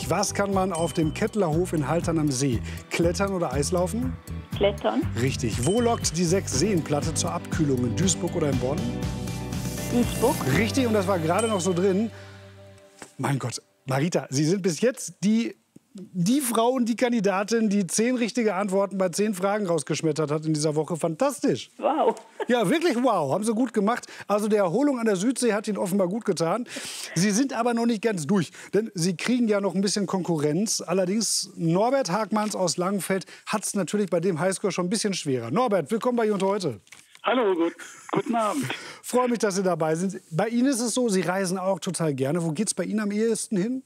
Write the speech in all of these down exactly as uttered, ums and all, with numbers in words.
Richtig. Was kann man auf dem Kettlerhof in Haltern am See? Klettern oder Eislaufen? Klettern. Richtig. Wo lockt die Sechs-Seen-Platte zur Abkühlung? In Duisburg oder in Bonn? Duisburg. Richtig, und das war gerade noch so drin. Mein Gott, Marita, Sie sind bis jetzt die, die Frau und die Kandidatin, die zehn richtige Antworten bei zehn Fragen rausgeschmettert hat in dieser Woche. Fantastisch. Wow. Ja, wirklich wow. Haben Sie gut gemacht. Also die Erholung an der Südsee hat Ihnen offenbar gut getan. Sie sind aber noch nicht ganz durch, denn Sie kriegen ja noch ein bisschen Konkurrenz. Allerdings Norbert Hagmanns aus Langenfeld hat es natürlich bei dem Highscore schon ein bisschen schwerer. Norbert, willkommen bei Hier und Heute. Hallo, gut, guten Abend. Freue mich, dass Sie dabei sind. Bei Ihnen ist es so, Sie reisen auch total gerne. Wo geht es bei Ihnen am ehesten hin?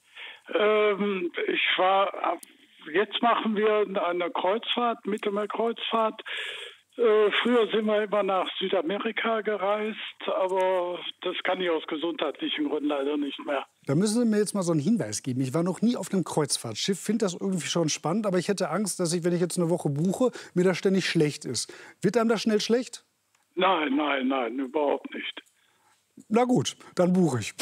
Ähm, ich war, jetzt machen wir eine Kreuzfahrt, Mittelmeerkreuzfahrt. Äh, früher sind wir immer nach Südamerika gereist, aber das kann ich aus gesundheitlichen Gründen leider nicht mehr. Da müssen Sie mir jetzt mal so einen Hinweis geben. Ich war noch nie auf einem Kreuzfahrtschiff, finde das irgendwie schon spannend, aber ich hätte Angst, dass ich, wenn ich jetzt eine Woche buche, mir das ständig schlecht ist. Wird einem das schnell schlecht? Nein, nein, nein, überhaupt nicht. Na gut, dann buche ich.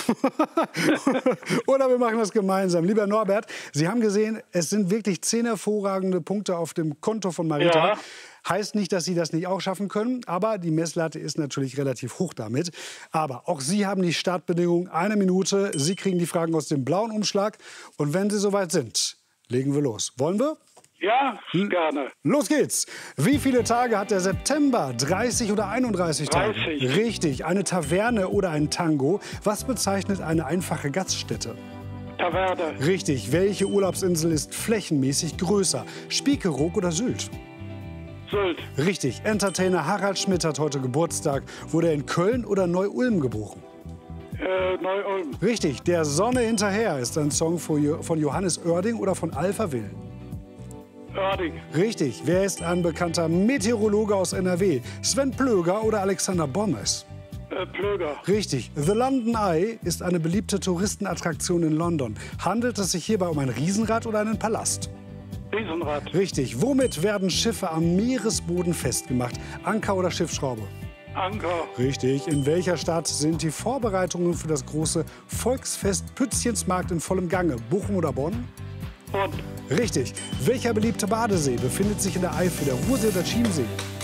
Oder wir machen das gemeinsam. Lieber Norbert, Sie haben gesehen, es sind wirklich zehn hervorragende Punkte auf dem Konto von Marita. Ja. Heißt nicht, dass Sie das nicht auch schaffen können, aber die Messlatte ist natürlich relativ hoch damit. Aber auch Sie haben die Startbedingungen. Eine Minute, Sie kriegen die Fragen aus dem blauen Umschlag. Und wenn Sie soweit sind, legen wir los. Wollen wir? Ja, gerne. Los geht's. Wie viele Tage hat der September? dreißig oder einunddreißig Tage? dreißig. Richtig. Eine Taverne oder ein Tango. Was bezeichnet eine einfache Gaststätte? Taverne. Richtig. Welche Urlaubsinsel ist flächenmäßig größer? Spiekeroog oder Sylt? Sylt. Richtig. Entertainer Harald Schmidt hat heute Geburtstag. Wurde er in Köln oder Neu-Ulm geboren? Äh, Neu-Ulm. Richtig. Der Sonne hinterher ist ein Song von Johannes Oerding oder von Alpha Will? Oerding. Richtig. Wer ist ein bekannter Meteorologe aus N R W? Sven Plöger oder Alexander Bommes? Äh, Plöger. Richtig. The London Eye ist eine beliebte Touristenattraktion in London. Handelt es sich hierbei um ein Riesenrad oder einen Palast? Riesenrad. Richtig. Womit werden Schiffe am Meeresboden festgemacht? Anker oder Schiffsschraube? Anker. Richtig. In welcher Stadt sind die Vorbereitungen für das große Volksfest Pützchensmarkt in vollem Gange? Bochum oder Bonn? Bonn. Richtig. Welcher beliebte Badesee befindet sich in der Eifel? Der Ruhrsee oder Chiemsee?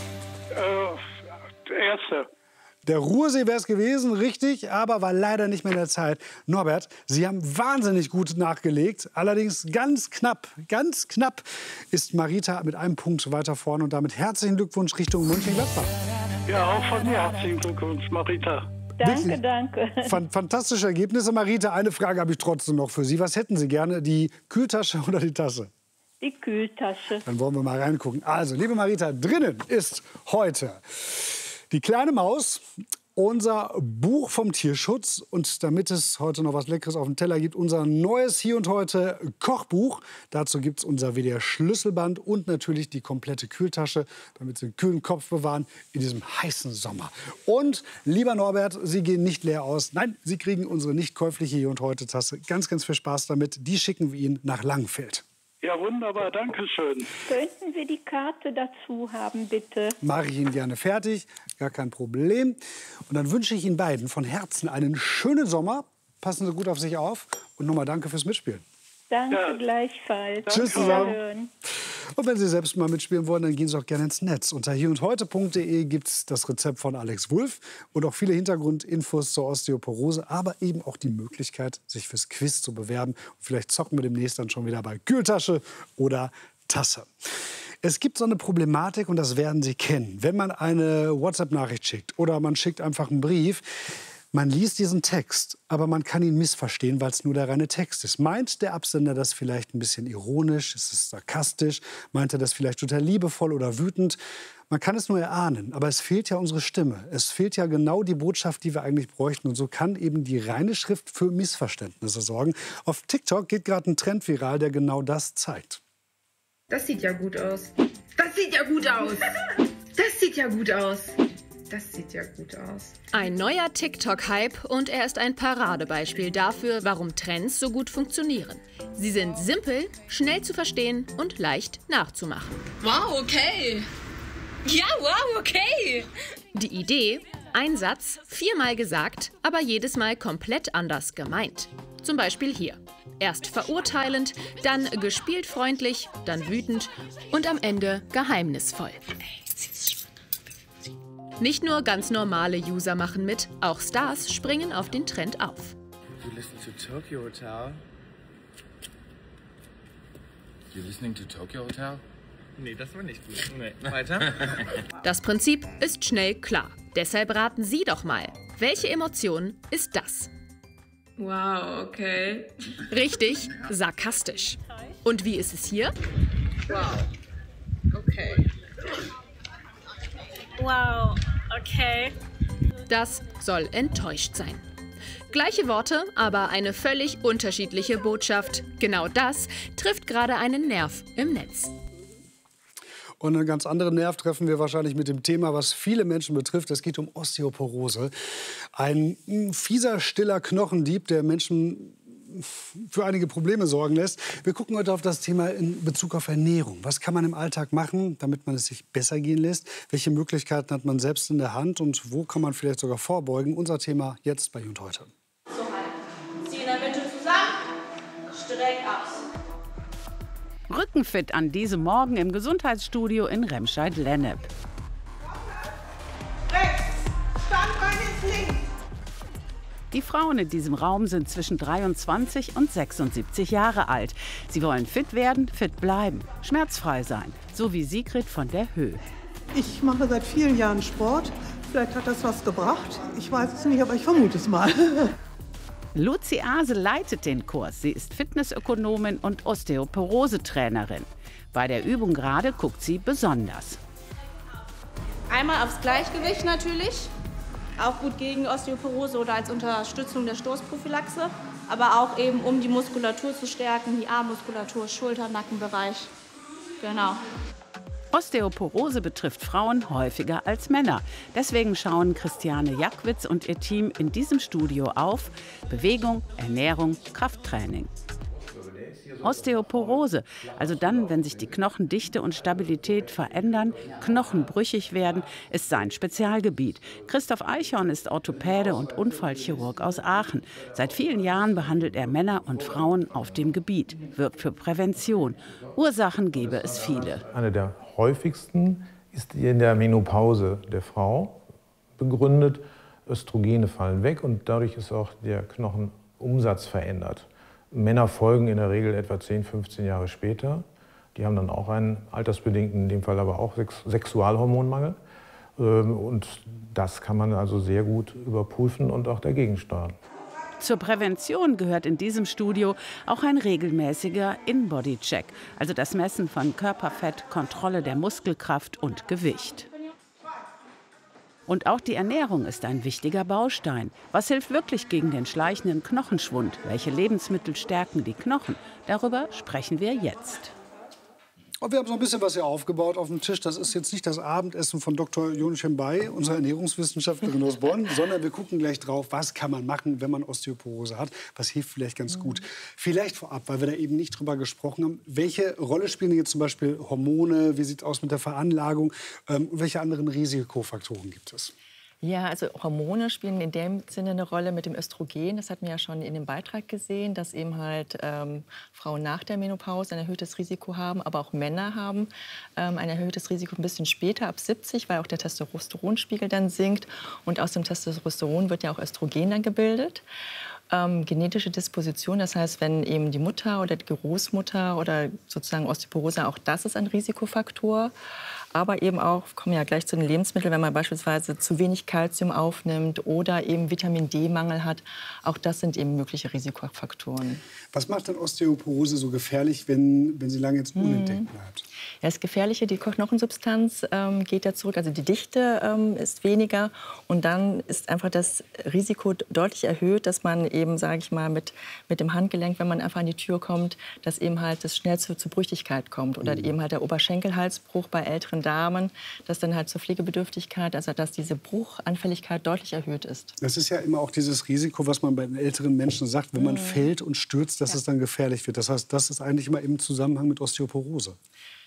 Äh, erste. Der Ruhrsee wäre es gewesen, richtig, aber war leider nicht mehr in der Zeit. Norbert, Sie haben wahnsinnig gut nachgelegt. Allerdings ganz knapp, ganz knapp ist Marita mit einem Punkt weiter vorne. Und damit herzlichen Glückwunsch Richtung Mönchengladbach. Ja, auch von mir herzlichen Glückwunsch, Marita. Danke, Wirklich? danke. Fan- Fantastische Ergebnisse. Marita, eine Frage habe ich trotzdem noch für Sie. Was hätten Sie gerne, die Kühltasche oder die Tasse? Die Kühltasche. Dann wollen wir mal reingucken. Also, liebe Marita, drinnen ist heute die kleine Maus, unser Buch vom Tierschutz und damit es heute noch was Leckeres auf dem Teller gibt, unser neues Hier und Heute Kochbuch. Dazu gibt es unser W D R-Schlüsselband und natürlich die komplette Kühltasche, damit Sie einen kühlen Kopf bewahren in diesem heißen Sommer. Und, lieber Norbert, Sie gehen nicht leer aus. Nein, Sie kriegen unsere nicht käufliche Hier und Heute Tasse. Ganz, ganz viel Spaß damit. Die schicken wir Ihnen nach Langenfeld. Ja, wunderbar, danke schön. Könnten wir die Karte dazu haben, bitte? Mache ich Ihnen gerne fertig, gar kein Problem. Und dann wünsche ich Ihnen beiden von Herzen einen schönen Sommer. Passen Sie gut auf sich auf und nochmal danke fürs Mitspielen. Danke Ja. gleichfalls. Tschüss zusammen. Wiederhören. Und wenn Sie selbst mal mitspielen wollen, dann gehen Sie auch gerne ins Netz. Unter hierundheute punkt de gibt es das Rezept von Alex Wulff und auch viele Hintergrundinfos zur Osteoporose, aber eben auch die Möglichkeit, sich fürs Quiz zu bewerben. Und vielleicht zocken wir demnächst dann schon wieder bei Kühltasche oder Tasse. Es gibt so eine Problematik, und das werden Sie kennen. Wenn man eine WhatsApp-Nachricht schickt oder man schickt einfach einen Brief, man liest diesen Text, aber man kann ihn missverstehen, weil es nur der reine Text ist. Meint der Absender das vielleicht ein bisschen ironisch, ist es sarkastisch, meint er das vielleicht total liebevoll oder wütend? Man kann es nur erahnen, aber es fehlt ja unsere Stimme. Es fehlt ja genau die Botschaft, die wir eigentlich bräuchten. Und so kann eben die reine Schrift für Missverständnisse sorgen. Auf TikTok geht gerade ein Trend viral, der genau das zeigt. Das sieht ja gut aus. Das sieht ja gut aus. Das sieht ja gut aus. Das sieht ja gut aus. Ein neuer TikTok-Hype und er ist ein Paradebeispiel dafür, warum Trends so gut funktionieren. Sie sind simpel, schnell zu verstehen und leicht nachzumachen. Wow, okay. Ja, wow, okay. Die Idee? Ein Satz, viermal gesagt, aber jedes Mal komplett anders gemeint. Zum Beispiel hier. Erst verurteilend, dann gespielt freundlich, dann wütend und am Ende geheimnisvoll. Nicht nur ganz normale User machen mit, auch Stars springen auf den Trend auf. You listen to Tokyo Hotel? You listening to Tokyo Hotel? Nee, das war nicht gut. Nee. Weiter? Das Prinzip ist schnell klar. Deshalb raten Sie doch mal, welche Emotion ist das? Wow, okay. Richtig, sarkastisch. Und wie ist es hier? Wow. Okay. Wow, okay. Das soll enttäuscht sein. Gleiche Worte, aber eine völlig unterschiedliche Botschaft. Genau das trifft gerade einen Nerv im Netz. Und einen ganz anderen Nerv treffen wir wahrscheinlich mit dem Thema, was viele Menschen betrifft. Es geht um Osteoporose. Ein fieser, stiller Knochendieb, der Menschen für einige Probleme sorgen lässt. Wir gucken heute auf das Thema in Bezug auf Ernährung. Was kann man im Alltag machen, damit man es sich besser gehen lässt? Welche Möglichkeiten hat man selbst in der Hand und wo kann man vielleicht sogar vorbeugen? Unser Thema jetzt bei Jund heute. So halten. Zieh in der Mitte zusammen, streck aus. Rückenfit an diesem Morgen im Gesundheitsstudio in Remscheid-Lennep. Rechts, Standbein ins Links. Die Frauen in diesem Raum sind zwischen dreiundzwanzig und sechsundsiebzig Jahre alt. Sie wollen fit werden, fit bleiben, schmerzfrei sein, so wie Sigrid von der Höhe. Ich mache seit vielen Jahren Sport. Vielleicht hat das was gebracht. Ich weiß es nicht, aber ich vermute es mal. Luzi Aase leitet den Kurs. Sie ist Fitnessökonomin und Osteoporose-Trainerin. Bei der Übung gerade guckt sie besonders. Einmal aufs Gleichgewicht natürlich. Auch gut gegen Osteoporose oder als Unterstützung der Stoßprophylaxe. Aber auch eben, um die Muskulatur zu stärken, die Armmuskulatur, Schulter-, Nackenbereich. Genau. Osteoporose betrifft Frauen häufiger als Männer. Deswegen schauen Christiane Jackwitz und ihr Team in diesem Studio auf Bewegung, Ernährung, Krafttraining. Osteoporose, also dann, wenn sich die Knochendichte und Stabilität verändern, Knochen brüchig werden, ist sein Spezialgebiet. Christoph Eichhorn ist Orthopäde und Unfallchirurg aus Aachen. Seit vielen Jahren behandelt er Männer und Frauen auf dem Gebiet, wirkt für Prävention. Ursachen gäbe es viele. Eine der häufigsten ist in der Menopause der Frau begründet. Östrogene fallen weg und dadurch ist auch der Knochenumsatz verändert. Männer folgen in der Regel etwa zehn, fünfzehn Jahre später. Die haben dann auch einen altersbedingten, in dem Fall aber auch Sex Sexualhormonmangel. Und das kann man also sehr gut überprüfen und auch dagegen steuern. Zur Prävention gehört in diesem Studio auch ein regelmäßiger In-Body-Check, also das Messen von Körperfett, Kontrolle der Muskelkraft und Gewicht. Und auch die Ernährung ist ein wichtiger Baustein. Was hilft wirklich gegen den schleichenden Knochenschwund? Welche Lebensmittel stärken die Knochen? Darüber sprechen wir jetzt. Und wir haben so ein bisschen was hier aufgebaut auf dem Tisch. Das ist jetzt nicht das Abendessen von Doktor Yonchen Bai, unserer Ernährungswissenschaftlerin aus Bonn, sondern wir gucken gleich drauf, was kann man machen, wenn man Osteoporose hat. Was hilft vielleicht ganz gut. Vielleicht vorab, weil wir da eben nicht drüber gesprochen haben. Welche Rolle spielen jetzt zum Beispiel Hormone? Wie sieht es aus mit der Veranlagung? Ähm, welche anderen Risikofaktoren gibt es? Ja, also Hormone spielen in dem Sinne eine Rolle mit dem Östrogen. Das hatten wir ja schon in dem Beitrag gesehen, dass eben halt ähm, Frauen nach der Menopause ein erhöhtes Risiko haben, aber auch Männer haben ähm, ein erhöhtes Risiko ein bisschen später, ab siebzig, weil auch der Testosteronspiegel dann sinkt. Und aus dem Testosteron wird ja auch Östrogen dann gebildet. Ähm, genetische Disposition, das heißt, wenn eben die Mutter oder die Großmutter oder sozusagen Osteoporose, auch das ist ein Risikofaktor. Aber eben auch, kommen ja gleich zu den Lebensmitteln, wenn man beispielsweise zu wenig Kalzium aufnimmt oder eben Vitamin D-Mangel hat, auch das sind eben mögliche Risikofaktoren. Was macht denn Osteoporose so gefährlich, wenn, wenn sie lange jetzt unentdeckt bleibt? Ja, das Gefährliche, die Knochensubstanz ähm, geht ja zurück, also die Dichte ähm, ist weniger und dann ist einfach das Risiko deutlich erhöht, dass man eben, sage ich mal, mit, mit dem Handgelenk, wenn man einfach an die Tür kommt, dass eben halt das schnell zu, zu Brüchigkeit kommt oder mhm. eben halt der Oberschenkelhalsbruch bei älteren Damen, dass dann halt zur Pflegebedürftigkeit, also dass diese Bruchanfälligkeit deutlich erhöht ist. Das ist ja immer auch dieses Risiko, was man bei den älteren Menschen sagt, wenn man mhm. fällt und stürzt, dass ja. es dann gefährlich wird. Das heißt, das ist eigentlich immer im Zusammenhang mit Osteoporose.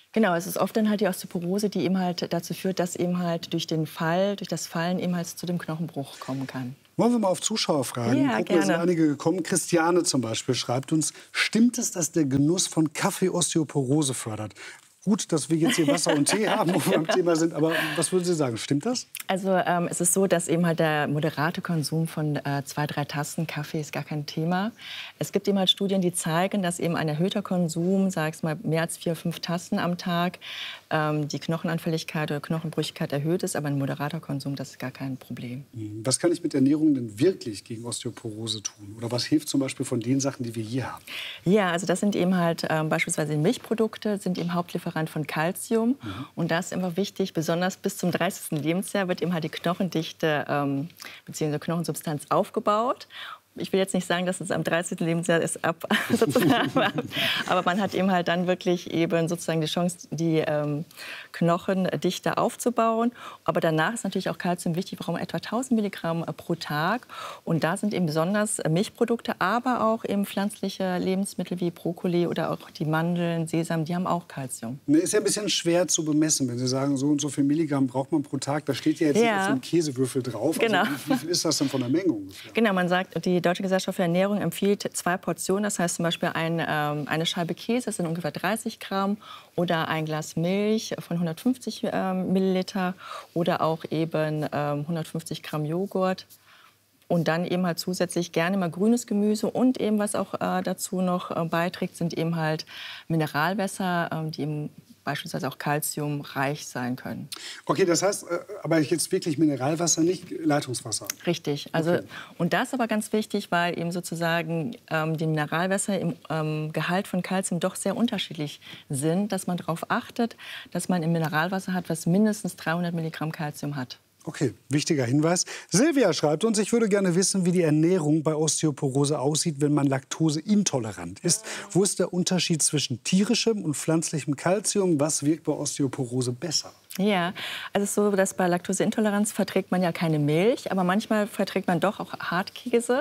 Genau, es ist oft dann halt die Osteoporose, die eben halt dazu führt, dass eben halt durch den Fall, durch das Fallen eben halt zu dem Knochenbruch kommen kann. Wollen wir mal auf Zuschauer fragen? Ja, Guck, da sind gerne. einige gekommen. Christiane zum Beispiel schreibt uns, stimmt es, dass der Genuss von Kaffee Osteoporose fördert? Gut, dass wir jetzt hier Wasser und Tee haben, wo wir beim Thema sind. Aber was würden Sie sagen? Stimmt das? Also ähm, es ist so, dass eben halt der moderate Konsum von äh, zwei, drei Tassen Kaffee ist gar kein Thema. Es gibt eben halt Studien, die zeigen, dass eben ein erhöhter Konsum, sag ich mal, mehr als vier, fünf Tassen am Tag, ähm, die Knochenanfälligkeit oder Knochenbrüchigkeit erhöht ist. Aber ein moderater Konsum, das ist gar kein Problem. Was kann ich mit Ernährung denn wirklich gegen Osteoporose tun? Oder was hilft zum Beispiel von den Sachen, die wir hier haben? Ja, also das sind eben halt ähm, beispielsweise Milchprodukte, sind eben Hauptlieferant von Kalzium. Mhm. Und da ist immer wichtig, besonders bis zum dreißigsten Lebensjahr wird eben halt die Knochendichte ähm, bzw. Knochensubstanz aufgebaut. Ich will jetzt nicht sagen, dass es am dreißigsten Lebensjahr ist ab, sozusagen. Aber man hat eben halt dann wirklich eben sozusagen die Chance, die ähm, Knochendichte aufzubauen. Aber danach ist natürlich auch Kalzium wichtig, warum etwa tausend Milligramm pro Tag. Und da sind eben besonders Milchprodukte, aber auch eben pflanzliche Lebensmittel wie Brokkoli oder auch die Mandeln, Sesam, die haben auch Kalzium. Ist ja ein bisschen schwer zu bemessen, wenn Sie sagen, so und so viel Milligramm braucht man pro Tag. Da steht ja jetzt ja. nicht auf dem Käsewürfel drauf. Genau. Also wie viel ist das denn von der Menge ungefähr? Genau, man sagt, die Deutsche Gesellschaft für Ernährung empfiehlt zwei Portionen. Das heißt zum Beispiel ein, ähm, eine Scheibe Käse, das sind ungefähr dreißig Gramm. Oder ein Glas Milch von hundertfünfzig ähm, Milliliter. Oder auch eben ähm, hundertfünfzig Gramm Joghurt. Und dann eben halt zusätzlich gerne mal grünes Gemüse. Und eben, was auch äh, dazu noch äh, beiträgt, sind eben halt Mineralwässer, äh, die eben beispielsweise auch kalziumreich sein können. Okay, das heißt, aber jetzt wirklich Mineralwasser, nicht Leitungswasser? Richtig. Also, okay. Und das ist aber ganz wichtig, weil eben sozusagen ähm, die Mineralwässer im ähm, Gehalt von Kalzium doch sehr unterschiedlich sind, dass man darauf achtet, dass man im Mineralwasser hat, was mindestens dreihundert Milligramm Kalzium hat. Okay, wichtiger Hinweis. Silvia schreibt uns, ich würde gerne wissen, wie die Ernährung bei Osteoporose aussieht, wenn man laktoseintolerant ist. Wo ist der Unterschied zwischen tierischem und pflanzlichem Kalzium? Was wirkt bei Osteoporose besser? Ja, also es ist so, dass bei Laktoseintoleranz verträgt man ja keine Milch, aber manchmal verträgt man doch auch Hartkäse.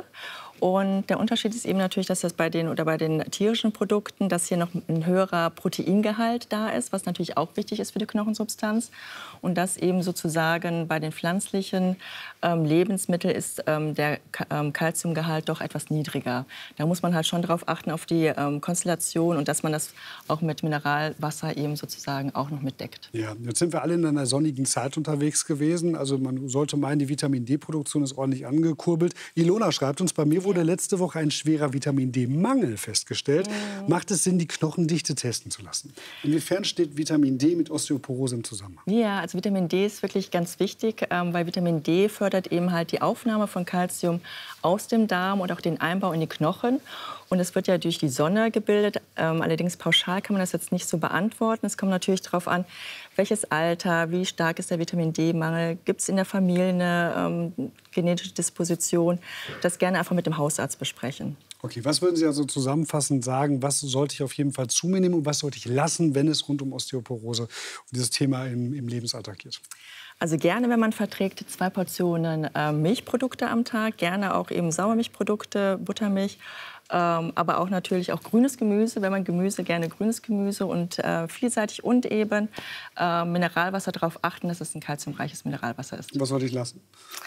Und der Unterschied ist eben natürlich, dass das bei den oder bei den tierischen Produkten, dass hier noch ein höherer Proteingehalt da ist, was natürlich auch wichtig ist für die Knochensubstanz. Und dass eben sozusagen bei den pflanzlichen ähm, Lebensmitteln ist ähm, der ähm, Kalziumgehalt doch etwas niedriger. Da muss man halt schon darauf achten, auf die ähm, Konstellation und dass man das auch mit Mineralwasser eben sozusagen auch noch mitdeckt. Ja, jetzt sind wir alle in einer sonnigen Zeit unterwegs gewesen. Also man sollte meinen, die Vitamin-D-Produktion ist ordentlich angekurbelt. Ilona schreibt uns, bei mir wurde letzte Woche ein schwerer Vitamin-D-Mangel festgestellt. Mhm. Macht es Sinn, die Knochendichte testen zu lassen? Inwiefern steht Vitamin D mit Osteoporose im Zusammenhang? Ja, also Vitamin D ist wirklich ganz wichtig, ähm, weil Vitamin D fördert eben halt die Aufnahme von Kalzium aus dem Darm und auch den Einbau in die Knochen. Und es wird ja durch die Sonne gebildet. Ähm, allerdings pauschal kann man das jetzt nicht so beantworten. Es kommt natürlich darauf an, welches Alter, wie stark ist der Vitamin-D-Mangel, gibt es in der Familie eine ähm, genetische Disposition. Das gerne einfach mit dem Hausarzt besprechen. Okay, was würden Sie also zusammenfassend sagen, was sollte ich auf jeden Fall zu mir nehmen und was sollte ich lassen, wenn es rund um Osteoporose und dieses Thema im, im Lebensalltag geht? Also gerne, wenn man verträgt, zwei Portionen äh, Milchprodukte am Tag, gerne auch eben Sauermilchprodukte, Buttermilch, ähm, aber auch natürlich auch grünes Gemüse, wenn man Gemüse, gerne grünes Gemüse und äh, vielseitig und eben äh, Mineralwasser, darauf achten, dass es ein kalziumreiches Mineralwasser ist. Was sollte ich lassen?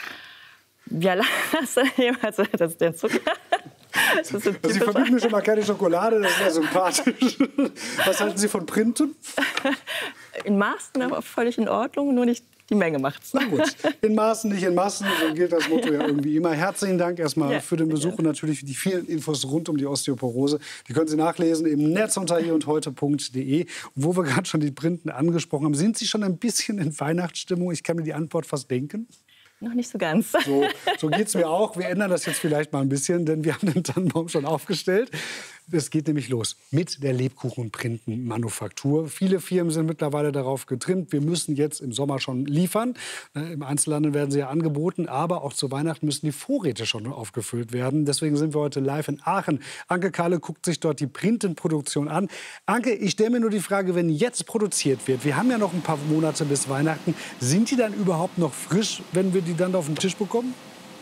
Ja, lasse also das ist der Zucker. Das ist so also Sie verbieten mir schon mal keine Schokolade, das ist ja sympathisch. Was halten Sie von Printen? In Maßen aber völlig in Ordnung, nur nicht die Menge macht's. Na gut, in Maßen, nicht in Massen, so gilt das Motto ja irgendwie immer. Herzlichen Dank erstmal ja, für den Besuch und natürlich für die vielen Infos rund um die Osteoporose. Die können Sie nachlesen im Netz unter hier und heute punkt de. Wo wir gerade schon die Printen angesprochen haben, sind Sie schon ein bisschen in Weihnachtsstimmung? Ich kann mir die Antwort fast denken. Noch nicht so ganz. So, so geht es mir auch. Wir ändern das jetzt vielleicht mal ein bisschen, denn wir haben den Tannenbaum schon aufgestellt. Es geht nämlich los mit der Lebkuchen-Printen-Manufaktur. Viele Firmen sind mittlerweile darauf getrimmt. Wir müssen jetzt im Sommer schon liefern. Im Einzelhandel werden sie ja angeboten. Aber auch zu Weihnachten müssen die Vorräte schon aufgefüllt werden. Deswegen sind wir heute live in Aachen. Anke Kahle guckt sich dort die Printenproduktion an. Anke, ich stelle mir nur die Frage, wenn jetzt produziert wird, wir haben ja noch ein paar Monate bis Weihnachten, sind die dann überhaupt noch frisch, wenn wir die dann auf den Tisch bekommen?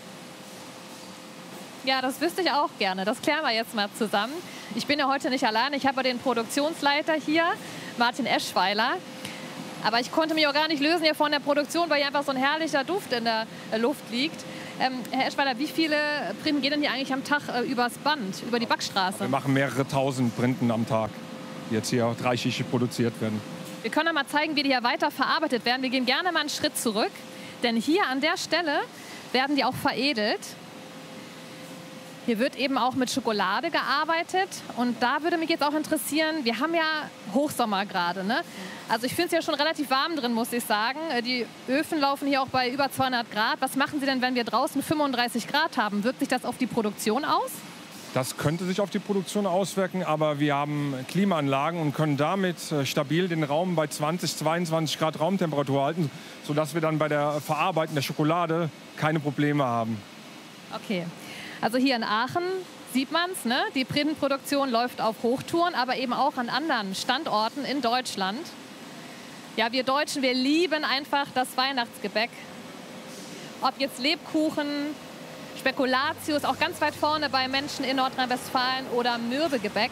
Ja, das wüsste ich auch gerne. Das klären wir jetzt mal zusammen. Ich bin ja heute nicht allein. Ich habe den Produktionsleiter hier. Martin Eschweiler. Aber ich konnte mich auch gar nicht lösen hier von der Produktion, weil hier einfach so ein herrlicher Duft in der Luft liegt. Ähm, Herr Eschweiler, wie viele Printen gehen denn hier eigentlich am Tag äh, übers Band, über die Backstraße? Wir machen mehrere tausend Printen am Tag, die jetzt hier dreischichtig produziert werden. Wir können mal zeigen, wie die hier weiter verarbeitet werden. Wir gehen gerne mal einen Schritt zurück, denn hier an der Stelle werden die auch veredelt. Hier wird eben auch mit Schokolade gearbeitet. Und da würde mich jetzt auch interessieren, wir haben ja Hochsommer gerade, ne? Also ich finde es ja schon relativ warm drin, muss ich sagen. Die Öfen laufen hier auch bei über zweihundert Grad. Was machen Sie denn, wenn wir draußen fünfunddreißig Grad haben? Wirkt sich das auf die Produktion aus? Das könnte sich auf die Produktion auswirken, aber wir haben Klimaanlagen und können damit stabil den Raum bei zwanzig, zweiundzwanzig Grad Raumtemperatur halten, sodass wir dann bei der Verarbeitung der Schokolade keine Probleme haben. Okay, also hier in Aachen sieht man es, ne? Die Printenproduktion läuft auf Hochtouren, aber eben auch an anderen Standorten in Deutschland. Ja, wir Deutschen, wir lieben einfach das Weihnachtsgebäck. Ob jetzt Lebkuchen, Spekulatius, auch ganz weit vorne bei Menschen in Nordrhein-Westfalen oder Mürbegebäck.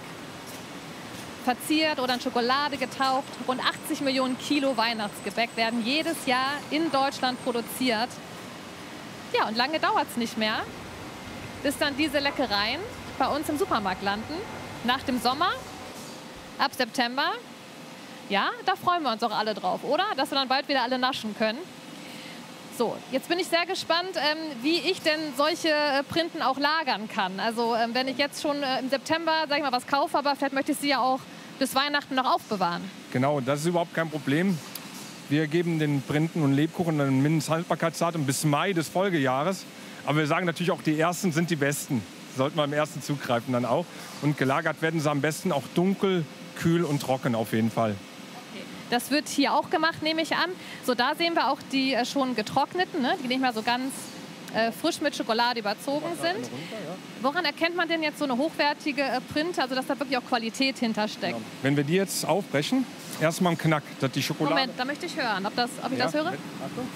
Verziert oder in Schokolade getaucht. Rund achtzig Millionen Kilo Weihnachtsgebäck werden jedes Jahr in Deutschland produziert. Ja, und lange dauert es nicht mehr, bis dann diese Leckereien bei uns im Supermarkt landen. Nach dem Sommer, ab September. Ja, da freuen wir uns auch alle drauf, oder? Dass wir dann bald wieder alle naschen können. So, jetzt bin ich sehr gespannt, ähm, wie ich denn solche äh, Printen auch lagern kann. Also ähm, wenn ich jetzt schon äh, im September, sag ich mal, was kaufe, aber vielleicht möchte ich sie ja auch bis Weihnachten noch aufbewahren. Genau, das ist überhaupt kein Problem. Wir geben den Printen und Lebkuchen ein Mindesthaltbarkeitsdatum bis Mai des Folgejahres. Aber wir sagen natürlich auch, die ersten sind die besten. Sollten wir im ersten zugreifen dann auch. Und gelagert werden sie am besten auch dunkel, kühl und trocken auf jeden Fall. Das wird hier auch gemacht, nehme ich an. So, da sehen wir auch die äh, schon getrockneten, ne? Die nicht mehr so ganz äh, frisch mit Schokolade überzogen sind. Woran erkennt man denn jetzt so eine hochwertige äh, Print, also dass da wirklich auch Qualität hintersteckt? Genau. Wenn wir die jetzt aufbrechen, erstmal am Knack, dass die Schokolade... Moment, da möchte ich hören, ob, das, ob ich ja, das höre. Achtung.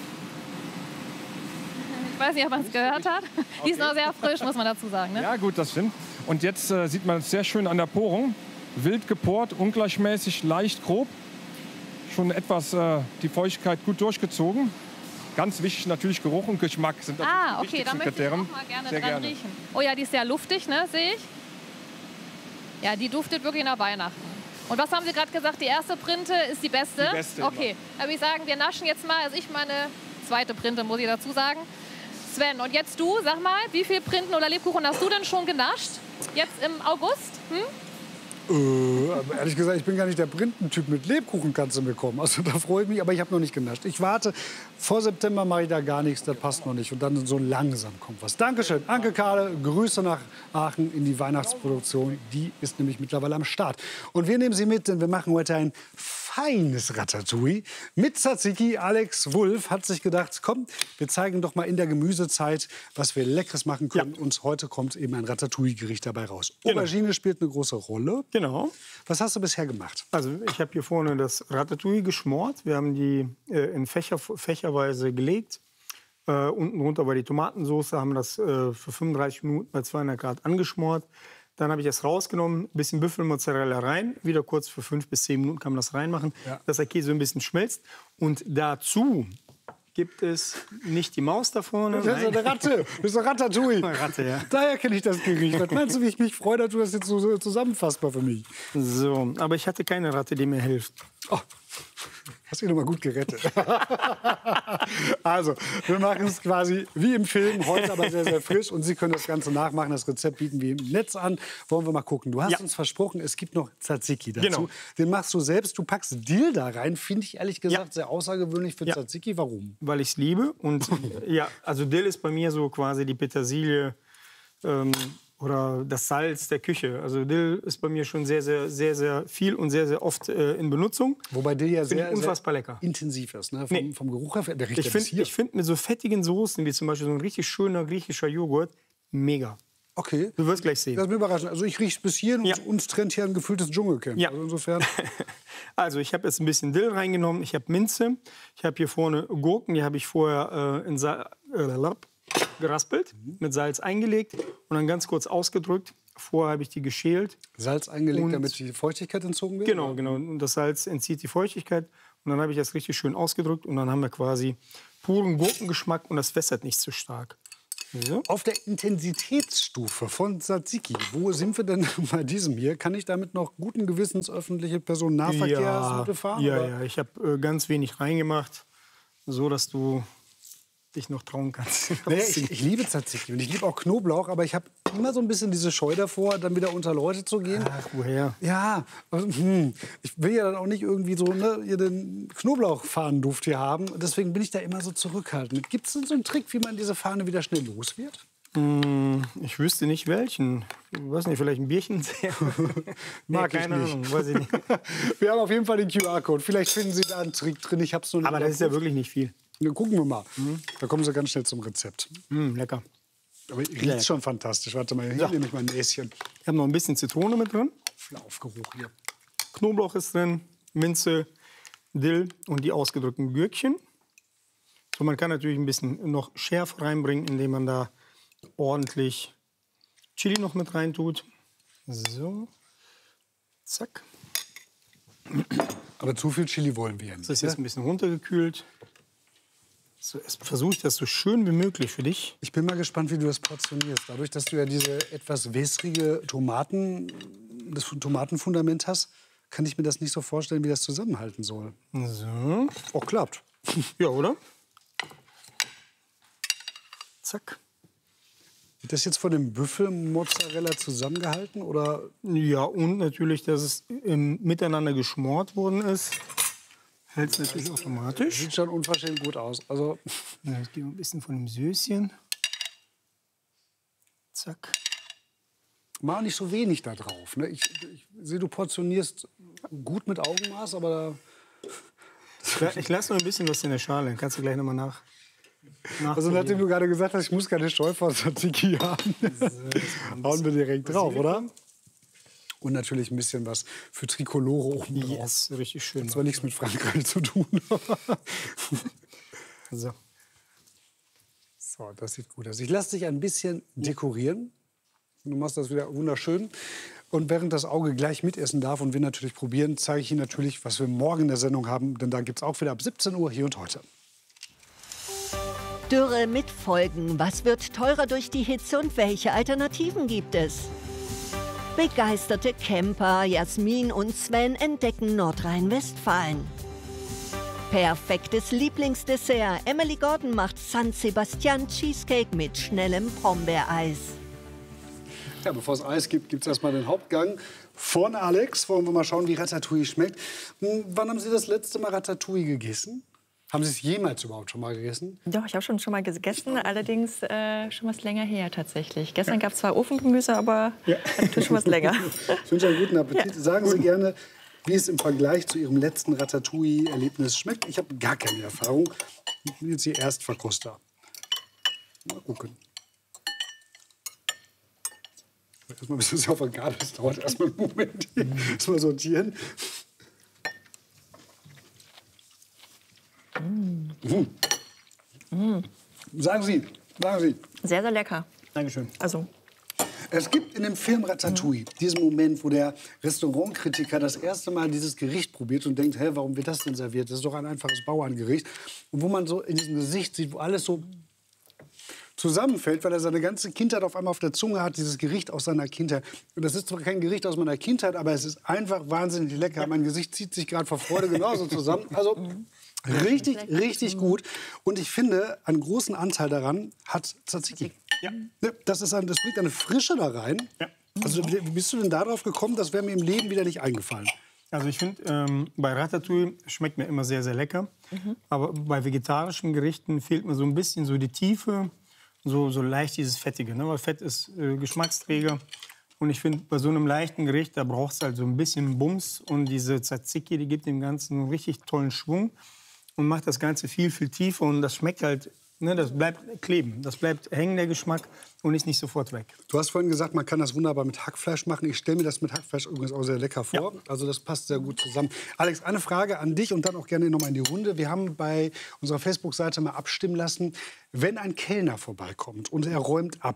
Ich weiß nicht, ob man es gehört hat. Okay. Die ist noch sehr frisch, muss man dazu sagen. Ne? Ja gut, das stimmt. Und jetzt äh, sieht man es sehr schön an der Porung. Wild geport, ungleichmäßig, leicht grob. Schon etwas äh, die Feuchtigkeit gut durchgezogen. Ganz wichtig natürlich Geruch und Geschmack sind natürlich ah, die okay, da möchte ich auch mal gerne sehr dran gerne. riechen. Oh ja, die ist sehr luftig, ne, sehe ich. Ja, die duftet wirklich nach Weihnachten. Und was haben Sie gerade gesagt? Die erste Printe ist die beste? Die beste okay, dann würde ich sagen, wir naschen jetzt mal. Also ich meine zweite Printe, muss ich dazu sagen. Sven, und jetzt du, sag mal, wie viel Printen oder Lebkuchen hast du denn schon genascht? Jetzt im August? Hm? Äh, aber ehrlich gesagt, ich bin gar nicht der Printentyp. Mit Lebkuchen kannst du mir kommen. Also da freue ich mich, aber ich habe noch nicht genascht. Ich warte. Vor September mache ich da gar nichts, das passt noch nicht. Und dann so langsam kommt was. Dankeschön. Anke Kahle, Grüße nach Aachen in die Weihnachtsproduktion. Die ist nämlich mittlerweile am Start. Und wir nehmen Sie mit, denn wir machen heute ein feines Ratatouille mit Tzatziki. Alex Wulff hat sich gedacht, komm, wir zeigen doch mal in der Gemüsezeit, was wir Leckeres machen können. Ja. Und heute kommt eben ein Ratatouille-Gericht dabei raus. Genau. Aubergine spielt eine große Rolle. Genau. Was hast du bisher gemacht? Also ich habe hier vorne das Ratatouille geschmort. Wir haben die äh, in Fächer, fächerweise gelegt. Äh, unten drunter war die Tomatensauce, haben das äh, für fünfunddreißig Minuten bei zweihundert Grad angeschmort. Dann habe ich es rausgenommen, ein bisschen Büffelmozzarella rein. Wieder kurz für fünf bis zehn Minuten kann man das reinmachen, ja. Dass der Käse ein bisschen schmelzt. Und dazu gibt es nicht die Maus da vorne. Das ist eine Ratte. Das ist eine Ratatouille. Eine Ratte, ja. Daher kenne ich das Gericht. Was meinst du, wie ich mich freue, dass du das jetzt so zusammenfassbar für mich? So, aber ich hatte keine Ratte, die mir hilft. Oh. Hast du ihn noch mal gut gerettet. Also, wir machen es quasi wie im Film, heute aber sehr, sehr frisch. Und Sie können das Ganze nachmachen. Das Rezept bieten wir im Netz an. Wollen wir mal gucken. Du hast ja. uns versprochen, es gibt noch Tzatziki dazu. Genau. Den machst du selbst. Du packst Dill da rein. Finde ich ehrlich gesagt ja. sehr außergewöhnlich für ja. Tzatziki. Warum? Weil ich es liebe. Und ja, also Dill ist bei mir so quasi die Petersilie. Ähm, Oder das Salz der Küche. Also Dill ist bei mir schon sehr, sehr, sehr, sehr viel und sehr, sehr oft äh, in Benutzung. Wobei Dill ja sehr, unfassbar sehr lecker. intensiv ist. Ne? Vom, nee. vom Geruch her, der riecht ich ja finde bis hier. Ich finde mit so fettigen Soßen, wie zum Beispiel so ein richtig schöner griechischer Joghurt, mega. Okay. Du wirst gleich sehen. Das ist mir überraschend. Also ich rieche bis hierhin ja. und uns trennt hier ein gefülltes Dschungelcamp. Ja. Also insofern. Also ich habe jetzt ein bisschen Dill reingenommen. Ich habe Minze. Ich habe hier vorne Gurken. Die habe ich vorher äh, in Sa äh, geraspelt, mit Salz eingelegt und dann ganz kurz ausgedrückt. Vorher habe ich die geschält. Salz eingelegt, Und- damit die Feuchtigkeit entzogen wird? Genau, genau. Und das Salz entzieht die Feuchtigkeit. Und dann habe ich das richtig schön ausgedrückt. Und dann haben wir quasi puren Gurkengeschmack und das wässert nicht so stark. So. Auf der Intensitätsstufe von Tzatziki, wo sind wir denn bei diesem hier? Kann ich damit noch guten Gewissens öffentliche Personennahverkehrsmittel fahren? Ja, oder? ja, ich habe äh, ganz wenig reingemacht, so dass du dich noch trauen kannst. Naja, ich, ich liebe Tzatziki und ich liebe auch Knoblauch, aber ich habe immer so ein bisschen diese Scheu davor, dann wieder unter Leute zu gehen. Ach, woher? Ja, also, hm, ich will ja dann auch nicht irgendwie so ne, hier den Knoblauchfahnenduft hier haben. Deswegen bin ich da immer so zurückhaltend. Gibt es denn so einen Trick, wie man diese Fahne wieder schnell los wird? Mm, ich wüsste nicht welchen. Ich weiß nicht, vielleicht ein Bierchen? Mag nee, ich keine nicht. Ahnung, weiß ich nicht. Wir haben auf jeden Fall den Q R-Code. Vielleicht finden Sie da einen Trick drin. Ich hab's nur nicht Aber das ist ja wirklich nicht viel. Ja, gucken wir mal. Da kommen Sie ganz schnell zum Rezept. Mm, lecker. Aber riecht Ja. schon fantastisch. Warte mal, hier Ja. nehme ich mal ein Näschen. Ich habe noch ein bisschen Zitrone mit drin. Aufgeruch hier. Knoblauch ist drin, Minze, Dill und die ausgedrückten Gürkchen. So, man kann natürlich ein bisschen noch Schärfe reinbringen, indem man da ordentlich Chili noch mit rein tut. So, zack. Aber zu viel Chili wollen wir ja nicht. Das ist jetzt ein bisschen runtergekühlt. So, jetzt versuche ich das so schön wie möglich für dich. Ich bin mal gespannt, wie du das portionierst. Dadurch, dass du ja diese etwas wässrige Tomaten, das Tomatenfundament hast, kann ich mir das nicht so vorstellen, wie das zusammenhalten soll. So. Oh, klappt. Ja, oder? Zack. Wird das jetzt von dem Büffelmozzarella zusammengehalten? Oder? Ja, und natürlich, dass es ähm, miteinander geschmort worden ist. Hält es natürlich automatisch. Sieht schon unverschämt gut aus. Also Ja, jetzt geben wir ein bisschen von dem Söschen. Zack. mal nicht so wenig da drauf. Ne? Ich, ich sehe, du portionierst gut mit Augenmaß, aber da Ich lasse noch ein bisschen was in der Schale. Dann kannst du gleich nochmal nach. Also nachdem du gerade gesagt hast, ich muss keine Scheu vor Tzatziki haben, hauen wir direkt drauf, oder? Und natürlich ein bisschen was für Trikolore oben drauf. Yes, richtig schön. Hat zwar nichts mit Frankreich zu tun. So. So, das sieht gut aus. Ich lasse dich ein bisschen dekorieren. Du machst das wieder wunderschön. Und während das Auge gleich mitessen darf und wir natürlich probieren, zeige ich Ihnen natürlich, was wir morgen in der Sendung haben. Denn da gibt es auch wieder ab siebzehn Uhr hier und heute. Dürre mit Folgen. Was wird teurer durch die Hitze und welche Alternativen gibt es? Begeisterte Camper Jasmin und Sven entdecken Nordrhein-Westfalen. Perfektes Lieblingsdessert. Emily Gordon macht San Sebastian Cheesecake mit schnellem Brombeereis. Ja, bevor es Eis gibt, gibt es erstmal den Hauptgang von Alex. Wollen wir mal schauen, wie Ratatouille schmeckt. Hm, wann haben Sie das letzte Mal Ratatouille gegessen? Haben Sie es jemals überhaupt schon mal gegessen? Doch, ich habe schon, schon mal gegessen, allerdings äh, schon was länger her tatsächlich. Gestern gab es zwar Ofengemüse, aber Ja. natürlich schon was länger. Ich wünsche einen guten Appetit. Ja. Sagen Sie gerne, wie es im Vergleich zu Ihrem letzten Ratatouille-Erlebnis schmeckt. Ich habe gar keine Erfahrung. Ich bin jetzt Ihr Erstverkoster. Mal gucken. Erstmal bis es auf der Gabel ist. Dauert erstmal einen Moment. Erstmal sortieren. Mm. Mm. Sagen Sie, sagen Sie. Sehr, sehr lecker. Dankeschön. Also. Es gibt in dem Film Ratatouille diesen Moment, wo der Restaurantkritiker das erste Mal dieses Gericht probiert und denkt, hä, warum wird das denn serviert? Das ist doch ein einfaches Bauerngericht. Und wo man so in diesem Gesicht sieht, wo alles so zusammenfällt, weil er seine ganze Kindheit auf einmal auf der Zunge hat, dieses Gericht aus seiner Kindheit. Und das ist zwar kein Gericht aus meiner Kindheit, aber es ist einfach wahnsinnig lecker. Mein Gesicht zieht sich gerade vor Freude genauso zusammen. Also richtig, richtig gut. Und ich finde, einen großen Anteil daran hat Tzatziki. Ja. Das, ist ein, das bringt eine Frische da rein. Ja. Also wie bist du denn darauf gekommen? Das wäre mir im Leben wieder nicht eingefallen. Also ich finde, ähm, bei Ratatouille schmeckt mir immer sehr, sehr lecker. Mhm. Aber bei vegetarischen Gerichten fehlt mir so ein bisschen so die Tiefe, so, so leicht dieses Fettige. Ne? Weil Fett ist äh, Geschmacksträger. Und ich finde, bei so einem leichten Gericht, da braucht es halt so ein bisschen Bums. Und diese Tzatziki, die gibt dem Ganzen einen richtig tollen Schwung und macht das Ganze viel, viel tiefer. Und das schmeckt halt, ne, das bleibt kleben. Das bleibt hängen, der Geschmack, und ist nicht sofort weg. Du hast vorhin gesagt, man kann das wunderbar mit Hackfleisch machen. Ich stelle mir das mit Hackfleisch übrigens auch sehr lecker vor. Ja. Also das passt sehr gut zusammen. Alex, eine Frage an dich und dann auch gerne noch mal in die Runde. Wir haben bei unserer Facebook-Seite mal abstimmen lassen, wenn ein Kellner vorbeikommt und er räumt ab,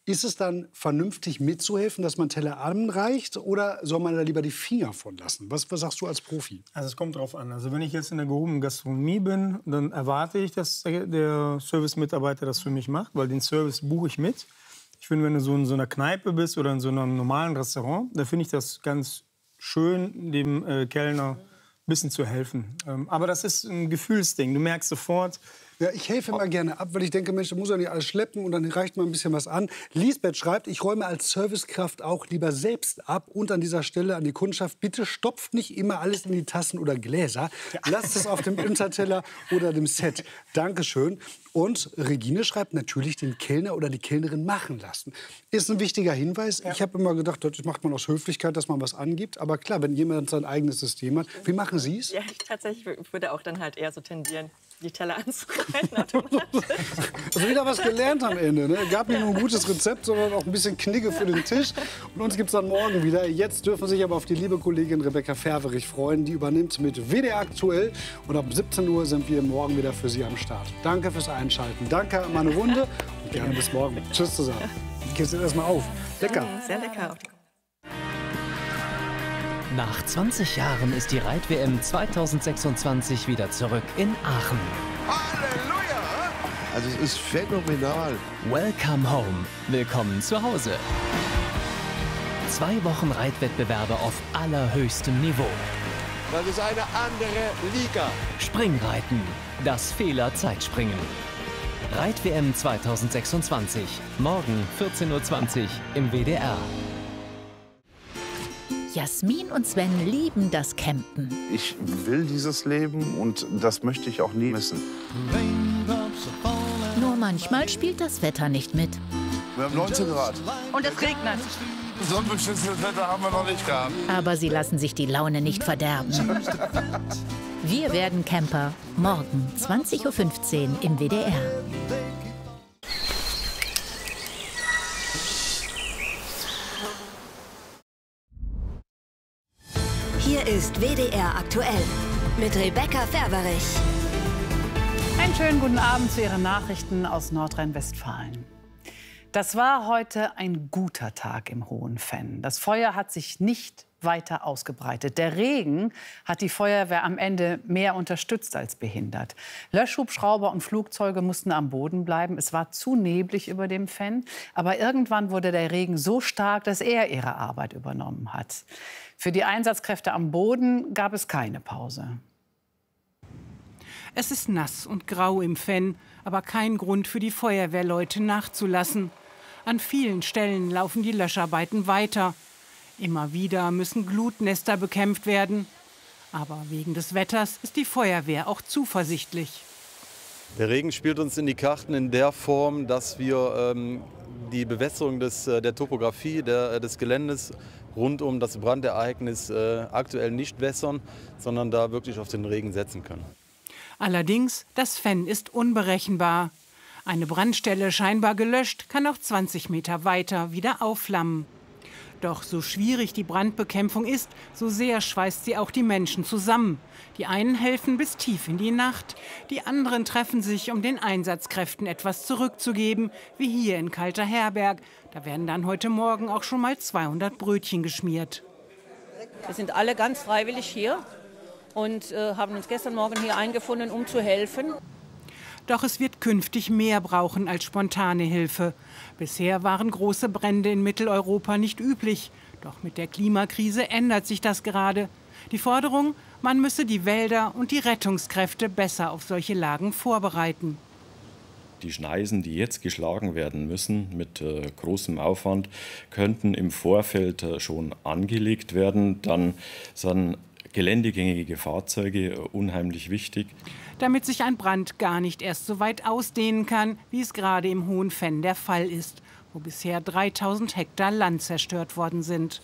Ist es dann vernünftig mitzuhelfen, dass man Teller anreicht, oder soll man da lieber die Finger von lassen? Was, was sagst du als Profi? Also es kommt drauf an. Also wenn ich jetzt in der gehobenen Gastronomie bin, dann erwarte ich, dass der Service-Mitarbeiter das für mich macht, weil den Service buche ich mit. Ich finde, wenn du so in so einer Kneipe bist oder in so einem normalen Restaurant, da finde ich das ganz schön, dem äh, Kellner ein bisschen zu helfen. Ähm, aber das ist ein Gefühlsding. Du merkst sofort. Ja, ich helfe immer gerne ab, weil ich denke, Mensch, da muss ja nicht alles schleppen und dann reicht mal ein bisschen was an. Lisbeth schreibt, ich räume als Servicekraft auch lieber selbst ab. Und an dieser Stelle an die Kundschaft, bitte stopft nicht immer alles in die Tassen oder Gläser. Lasst es auf dem Unterteller oder dem Set. Dankeschön. Und Regine schreibt, natürlich den Kellner oder die Kellnerin machen lassen. Ist ein wichtiger Hinweis. Ja. Ich habe immer gedacht, das macht man aus Höflichkeit, dass man was angibt. Aber klar, wenn jemand sein eigenes System hat. Wie machen Sie es? Ja, ich tatsächlich würde auch dann halt eher so tendieren, die Teller anzureichen automatisch. Also wieder was gelernt am Ende. Ne? Gab nicht nur ein gutes Rezept, sondern auch ein bisschen Knigge für den Tisch. Und uns gibt es dann morgen wieder. Jetzt dürfen sich aber auf die liebe Kollegin Rebecca Ferverich freuen. Die übernimmt mit W D R aktuell. Und ab siebzehn Uhr sind wir morgen wieder für Sie am Start. Danke fürs Einschalten. Danke an meine Runde. Und gerne bis morgen. Tschüss zusammen. Ich gebe es jetzt erstmal auf. Lecker. Sehr lecker. Nach zwanzig Jahren ist die Reit-W M zweitausendsechsundzwanzig wieder zurück in Aachen. Halleluja! Also es ist phänomenal. Welcome home. Willkommen zu Hause. Zwei Wochen Reitwettbewerbe auf allerhöchstem Niveau. Das ist eine andere Liga. Springreiten. Das Fehler-Zeitspringen. Reit-W M zweitausendsechsundzwanzig. Morgen vierzehn Uhr zwanzig im W D R. Jasmin und Sven lieben das Campen. Ich will dieses Leben und das möchte ich auch nie missen. Nur manchmal spielt das Wetter nicht mit. Wir haben neunzehn Grad. Und es regnet. So ein beschissenes Wetter haben wir noch nicht gehabt. Aber sie lassen sich die Laune nicht verderben. Wir werden Camper. Morgen zwanzig Uhr fünfzehn im W D R. Hier ist W D R aktuell mit Rebecca Ferverich. Einen schönen guten Abend zu Ihren Nachrichten aus Nordrhein-Westfalen. Das war heute ein guter Tag im Hohenfenn. Das Feuer hat sich nicht weiter ausgebreitet. Der Regen hat die Feuerwehr am Ende mehr unterstützt als behindert. Löschhubschrauber und Flugzeuge mussten am Boden bleiben. Es war zu neblig über dem Fenn. Aber irgendwann wurde der Regen so stark, dass er ihre Arbeit übernommen hat. Für die Einsatzkräfte am Boden gab es keine Pause. Es ist nass und grau im Fenn, aber kein Grund für die Feuerwehrleute nachzulassen. An vielen Stellen laufen die Löscharbeiten weiter. Immer wieder müssen Glutnester bekämpft werden. Aber wegen des Wetters ist die Feuerwehr auch zuversichtlich. Der Regen spielt uns in die Karten in der Form, dass wir ähm, die Bewässerung des, der Topografie der, des Geländes rund um das Brandereignis äh, aktuell nicht wässern, sondern da wirklich auf den Regen setzen können. Allerdings, das Fenn ist unberechenbar. Eine Brandstelle scheinbar gelöscht, kann auch zwanzig Meter weiter wieder aufflammen. Doch so schwierig die Brandbekämpfung ist, so sehr schweißt sie auch die Menschen zusammen. Die einen helfen bis tief in die Nacht, die anderen treffen sich, um den Einsatzkräften etwas zurückzugeben, wie hier in Kalterherberg. Da werden dann heute Morgen auch schon mal zweihundert Brötchen geschmiert. Wir sind alle ganz freiwillig hier und äh, haben uns gestern Morgen hier eingefunden, um zu helfen. Doch es wird künftig mehr brauchen als spontane Hilfe. Bisher waren große Brände in Mitteleuropa nicht üblich. Doch mit der Klimakrise ändert sich das gerade. Die Forderung, man müsse die Wälder und die Rettungskräfte besser auf solche Lagen vorbereiten. Die Schneisen, die jetzt geschlagen werden müssen, mit äh, großem Aufwand, könnten im Vorfeld äh, schon angelegt werden. Dann sind geländegängige Fahrzeuge äh, unheimlich wichtig. Damit sich ein Brand gar nicht erst so weit ausdehnen kann, wie es gerade im Hohenfenn der Fall ist, wo bisher dreitausend Hektar Land zerstört worden sind.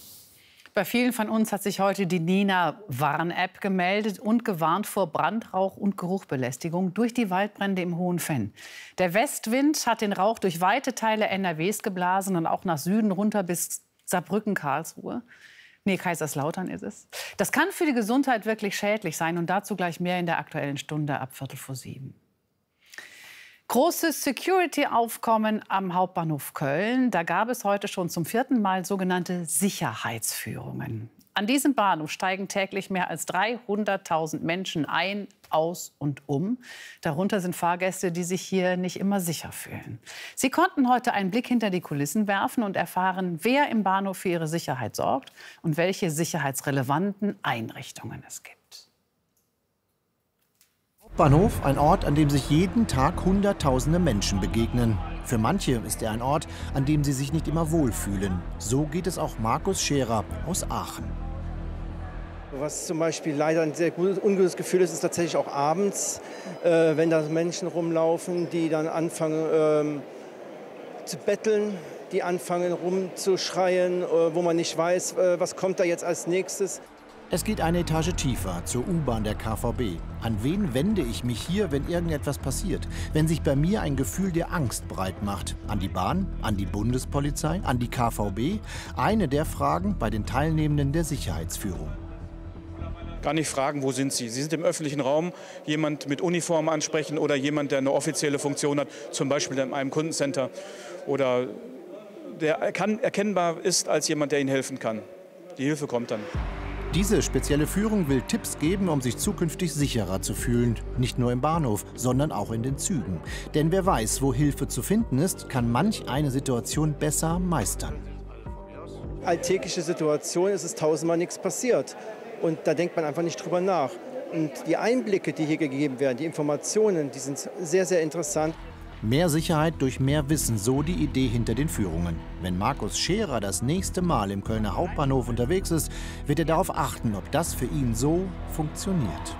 Bei vielen von uns hat sich heute die Nina-Warn-App gemeldet und gewarnt vor Brandrauch und Geruchbelästigung durch die Waldbrände im Hohenfenn. Der Westwind hat den Rauch durch weite Teile N R Ws geblasen und auch nach Süden runter bis Saarbrücken, Karlsruhe. Nee, Kaiserslautern ist es. Das kann für die Gesundheit wirklich schädlich sein und dazu gleich mehr in der Aktuellen Stunde ab Viertel vor sieben. Großes Security-Aufkommen am Hauptbahnhof Köln. Da gab es heute schon zum vierten Mal sogenannte Sicherheitsführungen. An diesem Bahnhof steigen täglich mehr als dreihunderttausend Menschen ein, aus und um. Darunter sind Fahrgäste, die sich hier nicht immer sicher fühlen. Sie konnten heute einen Blick hinter die Kulissen werfen und erfahren, wer im Bahnhof für ihre Sicherheit sorgt und welche sicherheitsrelevanten Einrichtungen es gibt. Bahnhof, ein Ort, an dem sich jeden Tag Hunderttausende Menschen begegnen. Für manche ist er ein Ort, an dem sie sich nicht immer wohlfühlen. So geht es auch Markus Scherer aus Aachen. Was zum Beispiel leider ein sehr gutes, ungutes Gefühl ist, ist tatsächlich auch abends, äh, wenn da Menschen rumlaufen, die dann anfangen ähm, zu betteln, die anfangen rumzuschreien, äh, wo man nicht weiß, äh, was kommt da jetzt als nächstes. Es geht eine Etage tiefer, zur U-Bahn der K V B. An wen wende ich mich hier, wenn irgendetwas passiert? Wenn sich bei mir ein Gefühl der Angst breit macht? An die Bahn? An die Bundespolizei? An die K V B? Eine der Fragen bei den Teilnehmenden der Sicherheitsführung. Gar nicht fragen, wo sind Sie? Sie sind im öffentlichen Raum, jemand mit Uniform ansprechen oder jemand, der eine offizielle Funktion hat, zum Beispiel in einem Kundencenter oder der erkennbar ist als jemand, der Ihnen helfen kann. Die Hilfe kommt dann. Diese spezielle Führung will Tipps geben, um sich zukünftig sicherer zu fühlen. Nicht nur im Bahnhof, sondern auch in den Zügen. Denn wer weiß, wo Hilfe zu finden ist, kann manch eine Situation besser meistern. Alltägliche Situation ist es tausendmal nichts passiert. Und da denkt man einfach nicht drüber nach. Und die Einblicke, die hier gegeben werden, die Informationen, die sind sehr, sehr interessant. Mehr Sicherheit durch mehr Wissen, so die Idee hinter den Führungen. Wenn Markus Scherer das nächste Mal im Kölner Hauptbahnhof unterwegs ist, wird er darauf achten, ob das für ihn so funktioniert.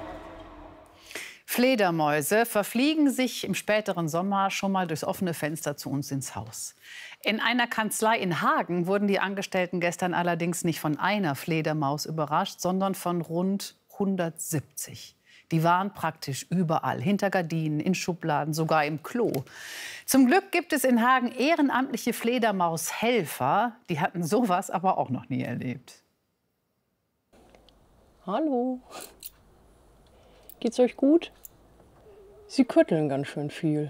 Fledermäuse verfliegen sich im späteren Sommer schon mal durchs offene Fenster zu uns ins Haus. In einer Kanzlei in Hagen wurden die Angestellten gestern allerdings nicht von einer Fledermaus überrascht, sondern von rund hundertsiebzig. Die waren praktisch überall, hinter Gardinen, in Schubladen, sogar im Klo. Zum Glück gibt es in Hagen ehrenamtliche Fledermaushelfer. Die hatten sowas aber auch noch nie erlebt. Hallo. Geht's euch gut? Sie kütteln ganz schön viel.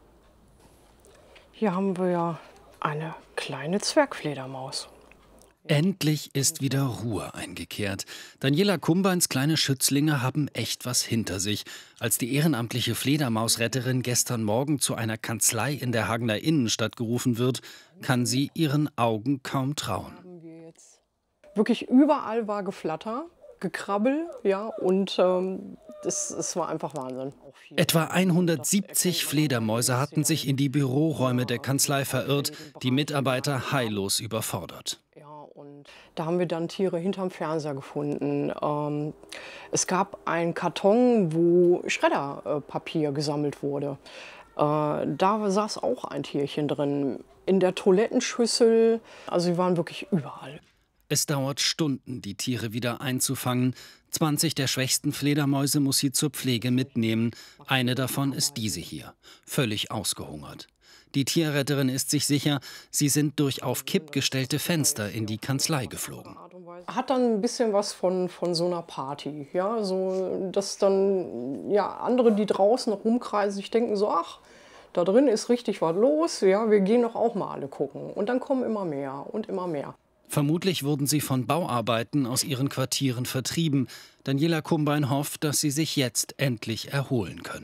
Hier haben wir ja eine kleine Zwergfledermaus. Endlich ist wieder Ruhe eingekehrt. Daniela Kumbeins kleine Schützlinge haben echt was hinter sich. Als die ehrenamtliche Fledermausretterin gestern Morgen zu einer Kanzlei in der Hagener Innenstadt gerufen wird, kann sie ihren Augen kaum trauen. Wirklich überall war Geflatter, Gekrabbel, ja, und ähm, das, das war einfach Wahnsinn. Etwa hundertsiebzig Fledermäuse hatten sich in die Büroräume der Kanzlei verirrt, die Mitarbeiter heillos überfordert. Da haben wir dann Tiere hinterm Fernseher gefunden. Ähm, es gab einen Karton, wo Schredderpapier gesammelt wurde. Äh, da saß auch ein Tierchen drin. In der Toilettenschüssel. Also sie waren wirklich überall. Es dauert Stunden, die Tiere wieder einzufangen. zwanzig der schwächsten Fledermäuse muss sie zur Pflege mitnehmen. Eine davon ist diese hier, völlig ausgehungert. Die Tierretterin ist sich sicher, sie sind durch auf Kipp gestellte Fenster in die Kanzlei geflogen. Hat dann ein bisschen was von, von so einer Party. Ja? So, dass dann ja, andere, die draußen rumkreisen, sich denken so, ach, da drin ist richtig was los, ja, wir gehen doch auch mal alle gucken. Und dann kommen immer mehr und immer mehr. Vermutlich wurden sie von Bauarbeiten aus ihren Quartieren vertrieben. Daniela Kumbein hofft, dass sie sich jetzt endlich erholen können.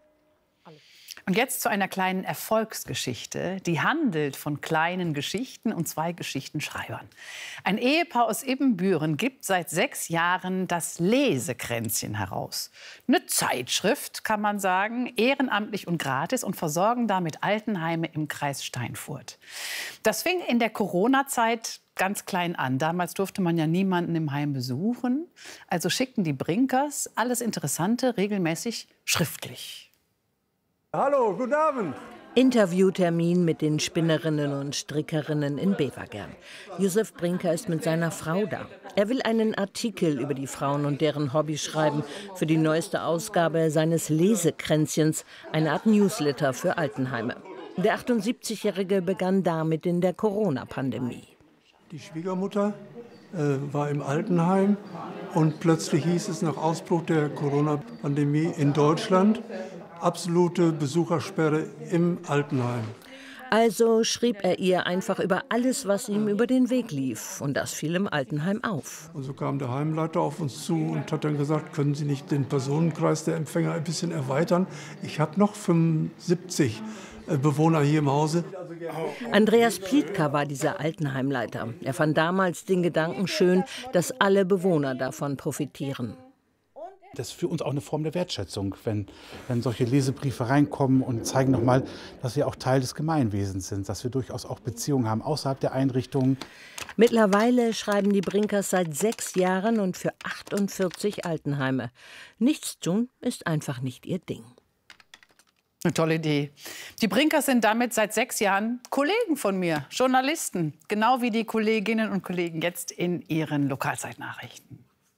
Und jetzt zu einer kleinen Erfolgsgeschichte, die handelt von kleinen Geschichten und zwei Geschichtenschreibern. Ein Ehepaar aus Ibbenbüren gibt seit sechs Jahren das Lesekränzchen heraus. Eine Zeitschrift, kann man sagen, ehrenamtlich und gratis und versorgen damit Altenheime im Kreis Steinfurt. Das fing in der Corona-Zeit ganz klein an. Damals durfte man ja niemanden im Heim besuchen. Also schickten die Brinkers alles Interessante regelmäßig schriftlich. Hallo, guten Abend. Interviewtermin mit den Spinnerinnen und Strickerinnen in Bevergern. Josef Brinker ist mit seiner Frau da. Er will einen Artikel über die Frauen und deren Hobby schreiben für die neueste Ausgabe seines Lesekränzchens, eine Art Newsletter für Altenheime. Der achtundsiebzigjährige begann damit in der Corona-Pandemie. Die Schwiegermutter äh, war im Altenheim und plötzlich hieß es nach Ausbruch der Corona-Pandemie in Deutschland, absolute Besuchersperre im Altenheim. Also schrieb er ihr einfach über alles, was ihm über den Weg lief. Und das fiel im Altenheim auf. Und so kam der Heimleiter auf uns zu und hat dann gesagt, können Sie nicht den Personenkreis der Empfänger ein bisschen erweitern? Ich habe noch fünfundsiebzig Bewohner hier im Hause. Andreas Plietka war dieser Altenheimleiter. Er fand damals den Gedanken schön, dass alle Bewohner davon profitieren. Das ist für uns auch eine Form der Wertschätzung, wenn, wenn solche Lesebriefe reinkommen und zeigen nochmal, dass wir auch Teil des Gemeinwesens sind, dass wir durchaus auch Beziehungen haben außerhalb der Einrichtungen. Mittlerweile schreiben die Brinkers seit sechs Jahren und für achtundvierzig Altenheime. Nichts tun ist einfach nicht ihr Ding. Eine tolle Idee. Die Brinkers sind damit seit sechs Jahren Kollegen von mir, Journalisten. Genau wie die Kolleginnen und Kollegen jetzt in ihren Lokalzeitnachrichten.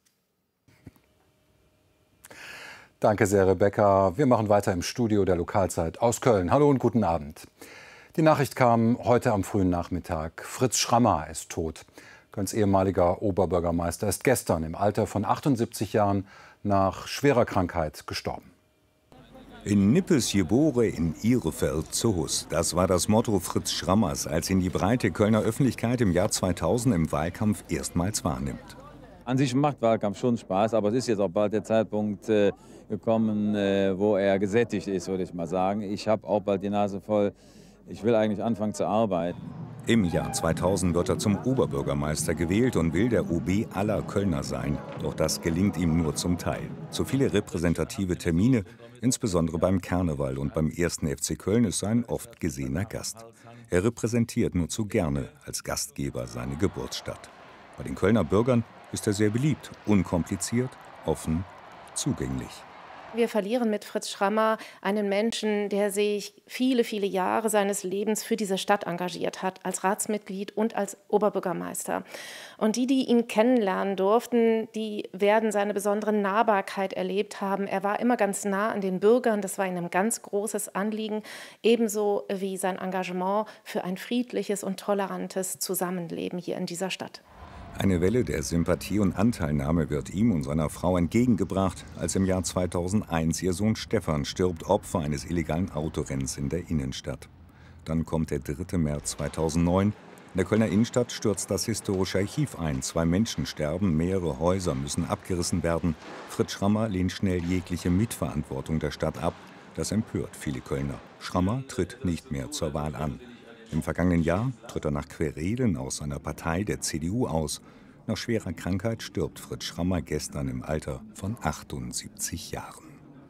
Danke sehr, Rebecca. Wir machen weiter im Studio der Lokalzeit aus Köln. Hallo und guten Abend. Die Nachricht kam heute am frühen Nachmittag. Fritz Schrammer ist tot. Kölns ehemaliger Oberbürgermeister ist gestern im Alter von achtundsiebzig Jahren nach schwerer Krankheit gestorben. In Nippes geboren, in Ihrefeld zu Hus. Das war das Motto Fritz Schrammers, als ihn die breite Kölner Öffentlichkeit im Jahr zweitausend im Wahlkampf erstmals wahrnimmt. An sich macht Wahlkampf schon Spaß, aber es ist jetzt auch bald der Zeitpunkt äh, gekommen, äh, wo er gesättigt ist, würde ich mal sagen. Ich habe auch bald die Nase voll. Ich will eigentlich anfangen zu arbeiten. Im Jahr zweitausend wird er zum Oberbürgermeister gewählt und will der O B aller Kölner sein. Doch das gelingt ihm nur zum Teil. Zu viele repräsentative Termine, insbesondere beim Karneval und beim ersten F C Köln, ist ein oft gesehener Gast. Er repräsentiert nur zu gerne als Gastgeber seine Geburtsstadt. Bei den Kölner Bürgern ist er sehr beliebt, unkompliziert, offen, zugänglich. Wir verlieren mit Fritz Schrammer einen Menschen, der sich viele, viele Jahre seines Lebens für diese Stadt engagiert hat, als Ratsmitglied und als Oberbürgermeister. Und die, die ihn kennenlernen durften, die werden seine besondere Nahbarkeit erlebt haben. Er war immer ganz nah an den Bürgern, das war ihm ein ganz großes Anliegen, ebenso wie sein Engagement für ein friedliches und tolerantes Zusammenleben hier in dieser Stadt. Eine Welle der Sympathie und Anteilnahme wird ihm und seiner Frau entgegengebracht, als im Jahr zweitausendeins ihr Sohn Stefan stirbt, Opfer eines illegalen Autorenns in der Innenstadt. Dann kommt der dritte März zweitausendneun. In der Kölner Innenstadt stürzt das historische Archiv ein. Zwei Menschen sterben, mehrere Häuser müssen abgerissen werden. Fritz Schrammer lehnt schnell jegliche Mitverantwortung der Stadt ab. Das empört viele Kölner. Schrammer tritt nicht mehr zur Wahl an. Im vergangenen Jahr tritt er nach Querelen aus seiner Partei, der C D U, aus. Nach schwerer Krankheit stirbt Fritz Schrammer gestern im Alter von achtundsiebzig Jahren.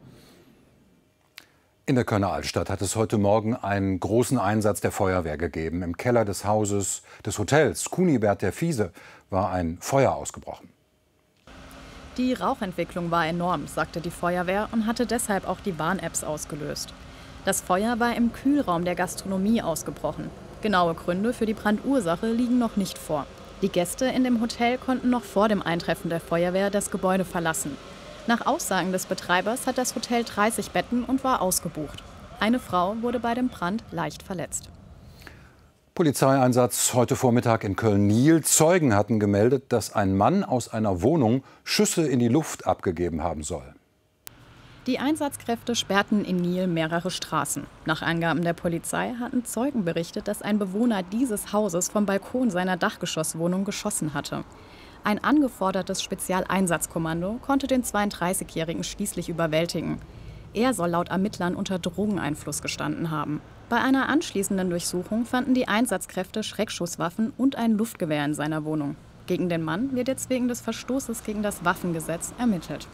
In der Kölner Altstadt hat es heute Morgen einen großen Einsatz der Feuerwehr gegeben. Im Keller des Hauses des Hotels Kunibert der Fiese war ein Feuer ausgebrochen. Die Rauchentwicklung war enorm, sagte die Feuerwehr und hatte deshalb auch die Warn-Apps ausgelöst. Das Feuer war im Kühlraum der Gastronomie ausgebrochen. Genaue Gründe für die Brandursache liegen noch nicht vor. Die Gäste in dem Hotel konnten noch vor dem Eintreffen der Feuerwehr das Gebäude verlassen. Nach Aussagen des Betreibers hat das Hotel dreißig Betten und war ausgebucht. Eine Frau wurde bei dem Brand leicht verletzt. Polizeieinsatz heute Vormittag in Köln-Niel. Zeugen hatten gemeldet, dass ein Mann aus einer Wohnung Schüsse in die Luft abgegeben haben soll. Die Einsatzkräfte sperrten in Niel mehrere Straßen. Nach Angaben der Polizei hatten Zeugen berichtet, dass ein Bewohner dieses Hauses vom Balkon seiner Dachgeschosswohnung geschossen hatte. Ein angefordertes Spezialeinsatzkommando konnte den zweiunddreißigjährigen schließlich überwältigen. Er soll laut Ermittlern unter Drogeneinfluss gestanden haben. Bei einer anschließenden Durchsuchung fanden die Einsatzkräfte Schreckschusswaffen und ein Luftgewehr in seiner Wohnung. Gegen den Mann wird jetzt wegen des Verstoßes gegen das Waffengesetz ermittelt.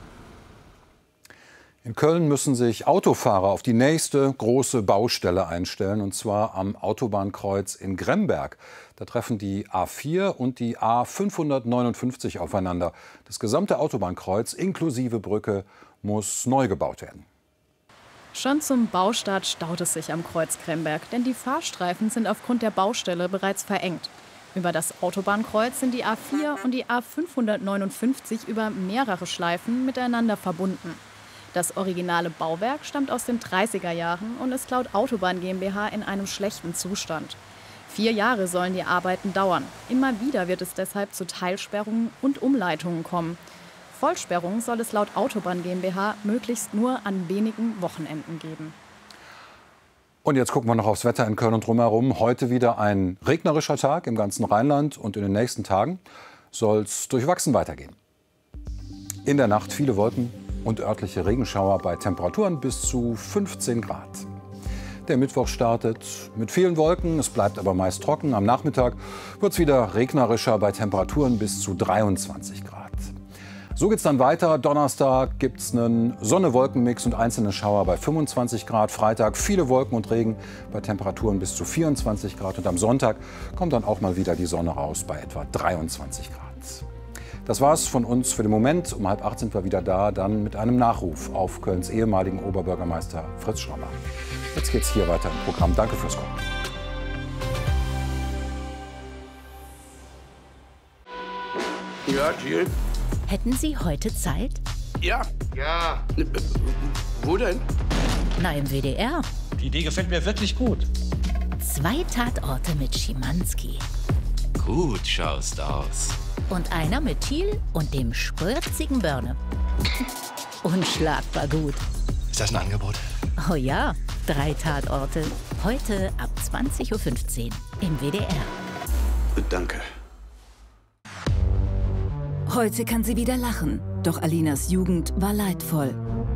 In Köln müssen sich Autofahrer auf die nächste große Baustelle einstellen, und zwar am Autobahnkreuz in Gremberg. Da treffen die A vier und die A fünfhundertneunundfünfzig aufeinander. Das gesamte Autobahnkreuz inklusive Brücke muss neu gebaut werden. Schon zum Baustart staut es sich am Kreuz Gremberg, denn die Fahrstreifen sind aufgrund der Baustelle bereits verengt. Über das Autobahnkreuz sind die A vier und die A fünfhundertneunundfünfzig über mehrere Schleifen miteinander verbunden. Das originale Bauwerk stammt aus den dreißiger Jahren und ist laut Autobahn GmbH in einem schlechten Zustand. Vier Jahre sollen die Arbeiten dauern. Immer wieder wird es deshalb zu Teilsperrungen und Umleitungen kommen. Vollsperrung soll es laut Autobahn GmbH möglichst nur an wenigen Wochenenden geben. Und jetzt gucken wir noch aufs Wetter in Köln und drumherum. Heute wieder ein regnerischer Tag im ganzen Rheinland und in den nächsten Tagen soll es durchwachsen weitergehen. In der Nacht viele Wolken und örtliche Regenschauer bei Temperaturen bis zu fünfzehn Grad. Der Mittwoch startet mit vielen Wolken, es bleibt aber meist trocken. Am Nachmittag wird es wieder regnerischer bei Temperaturen bis zu dreiundzwanzig Grad. So geht es dann weiter. Donnerstag gibt es einen Sonne-Wolken-Mix und einzelne Schauer bei fünfundzwanzig Grad. Freitag viele Wolken und Regen bei Temperaturen bis zu vierundzwanzig Grad. Und am Sonntag kommt dann auch mal wieder die Sonne raus bei etwa dreiundzwanzig Grad. Das war's von uns für den Moment. Um halb acht sind wir wieder da, dann mit einem Nachruf auf Kölns ehemaligen Oberbürgermeister Fritz Schrammer. Jetzt geht's hier weiter im Programm. Danke fürs Kommen. Ja, Jill? Hätten Sie heute Zeit? Ja. Ja. Wo denn? Na, im W D R. Die Idee gefällt mir wirklich gut. Zwei Tatorte mit Schimanski. Gut schaust aus. Und einer mit Thiel und dem spritzigen Börne. Unschlagbar gut. Ist das ein Angebot? Oh ja, drei Tatorte. Heute ab zwanzig Uhr fünfzehn im W D R. Danke. Heute kann sie wieder lachen, doch Alinas Jugend war leidvoll.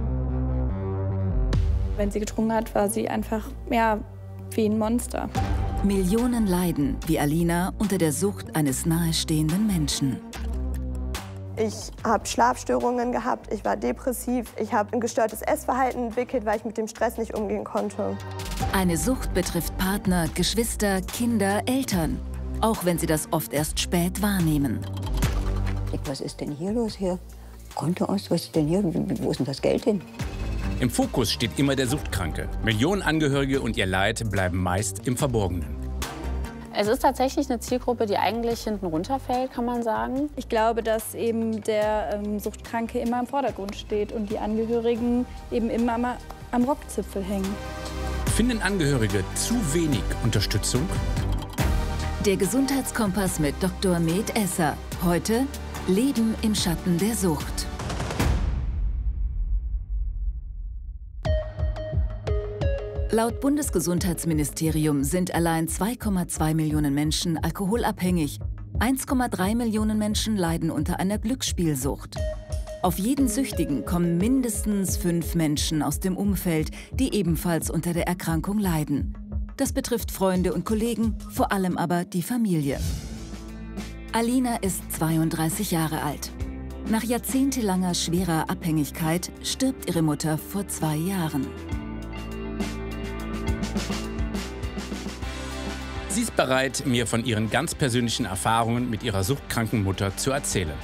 Wenn sie getrunken hat, war sie einfach, ja, wie ein Monster. Millionen leiden, wie Alina, unter der Sucht eines nahestehenden Menschen. Ich habe Schlafstörungen gehabt, ich war depressiv, ich habe ein gestörtes Essverhalten entwickelt, weil ich mit dem Stress nicht umgehen konnte. Eine Sucht betrifft Partner, Geschwister, Kinder, Eltern, auch wenn sie das oft erst spät wahrnehmen. Was ist denn hier los hier? Konto aus, was ist denn hier? Wo ist denn das Geld hin? Im Fokus steht immer der Suchtkranke. Millionen Angehörige und ihr Leid bleiben meist im Verborgenen. Es ist tatsächlich eine Zielgruppe, die eigentlich hinten runterfällt, kann man sagen. Ich glaube, dass eben der ähm, Suchtkranke immer im Vordergrund steht und die Angehörigen eben immer am, am Rockzipfel hängen. Finden Angehörige zu wenig Unterstützung? Der Gesundheitskompass mit Doktor Med Esser. Heute Leben im Schatten der Sucht. Laut Bundesgesundheitsministerium sind allein zwei Komma zwei Millionen Menschen alkoholabhängig. eins Komma drei Millionen Menschen leiden unter einer Glücksspielsucht. Auf jeden Süchtigen kommen mindestens fünf Menschen aus dem Umfeld, die ebenfalls unter der Erkrankung leiden. Das betrifft Freunde und Kollegen, vor allem aber die Familie. Alina ist zweiunddreißig Jahre alt. Nach jahrzehntelanger schwerer Abhängigkeit stirbt ihre Mutter vor zwei Jahren. Sie ist bereit, mir von ihren ganz persönlichen Erfahrungen mit ihrer suchtkranken Mutter zu erzählen.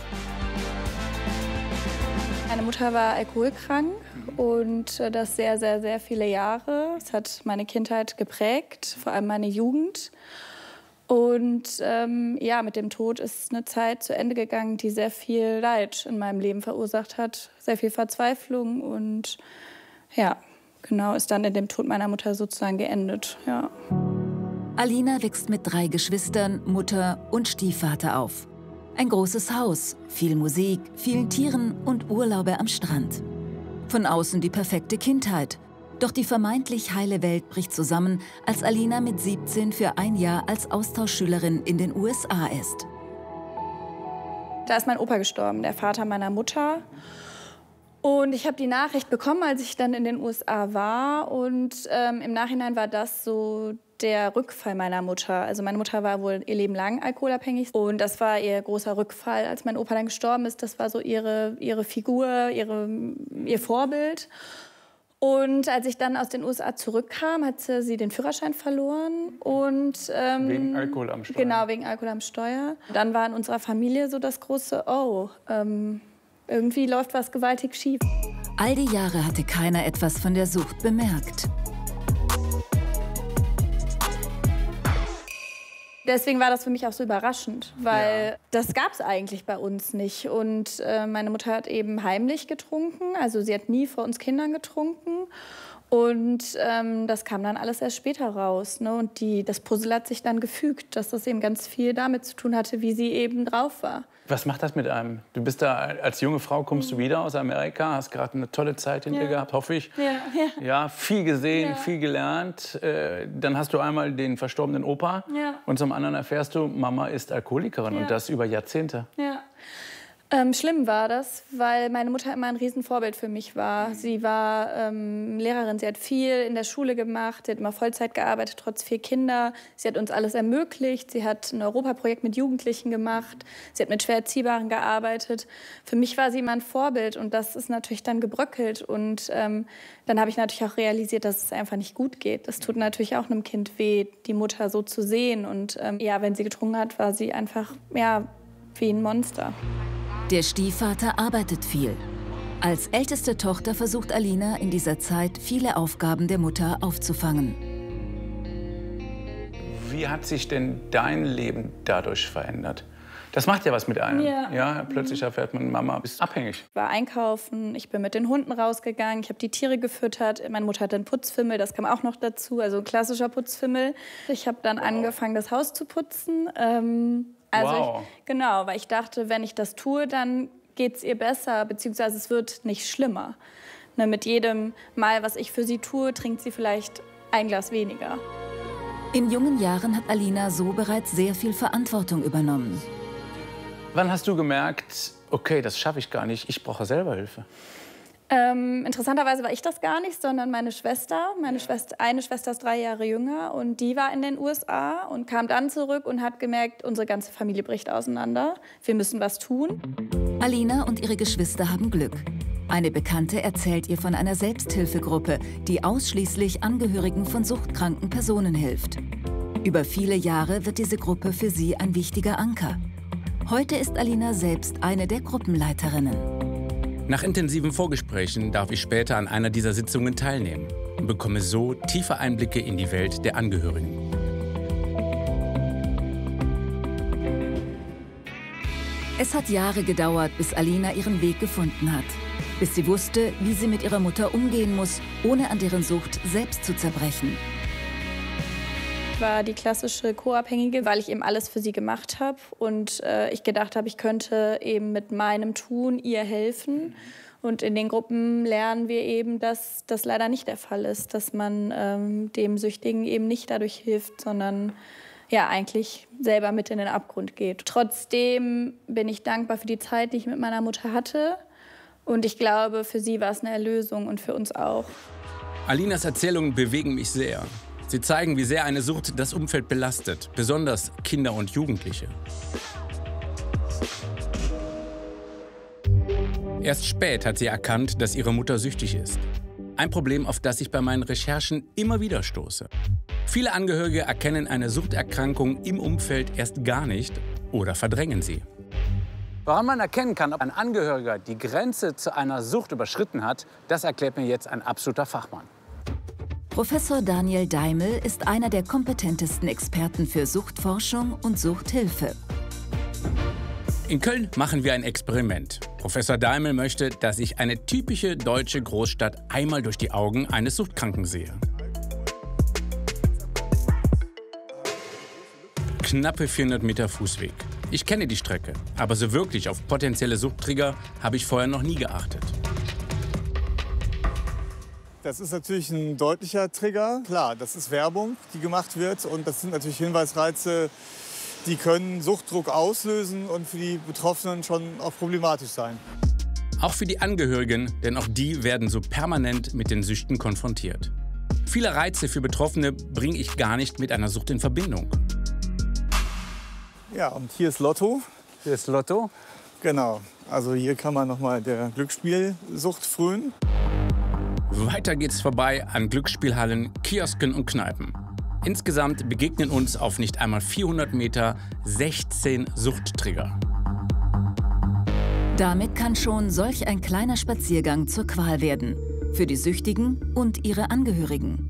Meine Mutter war alkoholkrank und das sehr, sehr, sehr viele Jahre. Es hat meine Kindheit geprägt, vor allem meine Jugend. Und ähm, ja, mit dem Tod ist eine Zeit zu Ende gegangen, die sehr viel Leid in meinem Leben verursacht hat. Sehr viel Verzweiflung und ja, genau, ist dann in dem Tod meiner Mutter sozusagen geendet. Ja. Alina wächst mit drei Geschwistern, Mutter und Stiefvater auf. Ein großes Haus, viel Musik, vielen Tieren und Urlaube am Strand. Von außen die perfekte Kindheit. Doch die vermeintlich heile Welt bricht zusammen, als Alina mit siebzehn für ein Jahr als Austauschschülerin in den U S A ist. Da ist mein Opa gestorben, der Vater meiner Mutter. Und ich habe die Nachricht bekommen, als ich dann in den U S A war. Und ähm, im Nachhinein war das so der Rückfall meiner Mutter. Also meine Mutter war wohl ihr Leben lang alkoholabhängig. Und das war ihr großer Rückfall, als mein Opa dann gestorben ist. Das war so ihre, ihre Figur, ihre, ihr Vorbild. Und als ich dann aus den U S A zurückkam, hatte sie den Führerschein verloren. Und, ähm, wegen Alkohol am Steuer. Genau, wegen Alkohol am Steuer. Dann war in unserer Familie so das große Oh, ähm, irgendwie läuft was gewaltig schief. All die Jahre hatte keiner etwas von der Sucht bemerkt. Deswegen war das für mich auch so überraschend, weil ja. das gab es eigentlich bei uns nicht. Und äh, meine Mutter hat eben heimlich getrunken, also sie hat nie vor uns Kindern getrunken. Und ähm, das kam dann alles erst später raus. Ne? Und die, das Puzzle hat sich dann gefügt, dass das eben ganz viel damit zu tun hatte, wie sie eben drauf war. Was macht das mit einem? Du bist da als junge Frau, kommst du wieder aus Amerika, hast gerade eine tolle Zeit hinter dir Ja. gehabt, hoffe ich. Ja, ja. Ja, viel gesehen, Ja. viel gelernt. Äh, dann hast du einmal den verstorbenen Opa Ja. und zum anderen erfährst du, Mama ist Alkoholikerin Ja. und das über Jahrzehnte. Ja. Ähm, schlimm war das, weil meine Mutter immer ein Riesenvorbild für mich war. Sie war ähm, Lehrerin, sie hat viel in der Schule gemacht, sie hat immer Vollzeit gearbeitet, trotz vier Kinder. Sie hat uns alles ermöglicht, sie hat ein Europaprojekt mit Jugendlichen gemacht, sie hat mit schwer Erziehbaren gearbeitet. Für mich war sie immer ein Vorbild und das ist natürlich dann gebröckelt. Und ähm, dann habe ich natürlich auch realisiert, dass es einfach nicht gut geht. Das tut natürlich auch einem Kind weh, die Mutter so zu sehen. Und ähm, ja, wenn sie getrunken hat, war sie einfach ja, wie ein Monster. Der Stiefvater arbeitet viel. Als älteste Tochter versucht Alina in dieser Zeit, viele Aufgaben der Mutter aufzufangen. Wie hat sich denn dein Leben dadurch verändert? Das macht ja was mit einem. Ja. Ja, plötzlich erfährt man, Mama ist abhängig. Ich war einkaufen, ich bin mit den Hunden rausgegangen, ich habe die Tiere gefüttert. Meine Mutter hatte einen Putzfimmel, das kam auch noch dazu, also ein klassischer Putzfimmel. Ich habe dann wow. angefangen, das Haus zu putzen. Ähm, also wow. ich, genau, weil ich dachte, wenn ich das tue, dann geht es ihr besser, beziehungsweise es wird nicht schlimmer. Ne, mit jedem Mal, was ich für sie tue, trinkt sie vielleicht ein Glas weniger. In jungen Jahren hat Alina so bereits sehr viel Verantwortung übernommen. Wann hast du gemerkt, okay, das schaffe ich gar nicht, ich brauche selber Hilfe? Ähm, interessanterweise war ich das gar nicht, sondern meine Schwester. Meine Schwester. Eine Schwester ist drei Jahre jünger und die war in den U S A und kam dann zurück und hat gemerkt, unsere ganze Familie bricht auseinander. Wir müssen was tun. Alina und ihre Geschwister haben Glück. Eine Bekannte erzählt ihr von einer Selbsthilfegruppe, die ausschließlich Angehörigen von suchtkranken Personen hilft. Über viele Jahre wird diese Gruppe für sie ein wichtiger Anker. Heute ist Alina selbst eine der Gruppenleiterinnen. Nach intensiven Vorgesprächen darf ich später an einer dieser Sitzungen teilnehmen und bekomme so tiefe Einblicke in die Welt der Angehörigen. Es hat Jahre gedauert, bis Alina ihren Weg gefunden hat. Bis sie wusste, wie sie mit ihrer Mutter umgehen muss, ohne an deren Sucht selbst zu zerbrechen. Ich war die klassische Co-Abhängige, weil ich eben alles für sie gemacht habe und äh, ich gedacht habe, ich könnte eben mit meinem Tun ihr helfen. Und in den Gruppen lernen wir eben, dass das leider nicht der Fall ist, dass man ähm, dem Süchtigen eben nicht dadurch hilft, sondern ja eigentlich selber mit in den Abgrund geht. Trotzdem bin ich dankbar für die Zeit, die ich mit meiner Mutter hatte. Und ich glaube, für sie war es eine Erlösung und für uns auch. Alinas Erzählungen bewegen mich sehr. Sie zeigen, wie sehr eine Sucht das Umfeld belastet, besonders Kinder und Jugendliche. Erst spät hat sie erkannt, dass ihre Mutter süchtig ist. Ein Problem, auf das ich bei meinen Recherchen immer wieder stoße. Viele Angehörige erkennen eine Suchterkrankung im Umfeld erst gar nicht oder verdrängen sie. Woran man erkennen kann, ob ein Angehöriger die Grenze zu einer Sucht überschritten hat, das erklärt mir jetzt ein absoluter Fachmann. Professor Daniel Daimel ist einer der kompetentesten Experten für Suchtforschung und Suchthilfe. In Köln machen wir ein Experiment. Professor Daimel möchte, dass ich eine typische deutsche Großstadt einmal durch die Augen eines Suchtkranken sehe. Knappe vierhundert Meter Fußweg. Ich kenne die Strecke, aber so wirklich auf potenzielle Suchttrigger habe ich vorher noch nie geachtet. Das ist natürlich ein deutlicher Trigger. Klar, das ist Werbung, die gemacht wird. Und das sind natürlich Hinweisreize, die können Suchtdruck auslösen und für die Betroffenen schon auch problematisch sein. Auch für die Angehörigen, denn auch die werden so permanent mit den Süchten konfrontiert. Viele Reize für Betroffene bringe ich gar nicht mit einer Sucht in Verbindung. Ja, und hier ist Lotto. Hier ist Lotto? Genau. Also hier kann man noch mal der Glücksspielsucht frönen. Weiter geht's vorbei an Glücksspielhallen, Kiosken und Kneipen. Insgesamt begegnen uns auf nicht einmal vierhundert Meter sechzehn Suchttrigger. Damit kann schon solch ein kleiner Spaziergang zur Qual werden. Für die Süchtigen und ihre Angehörigen.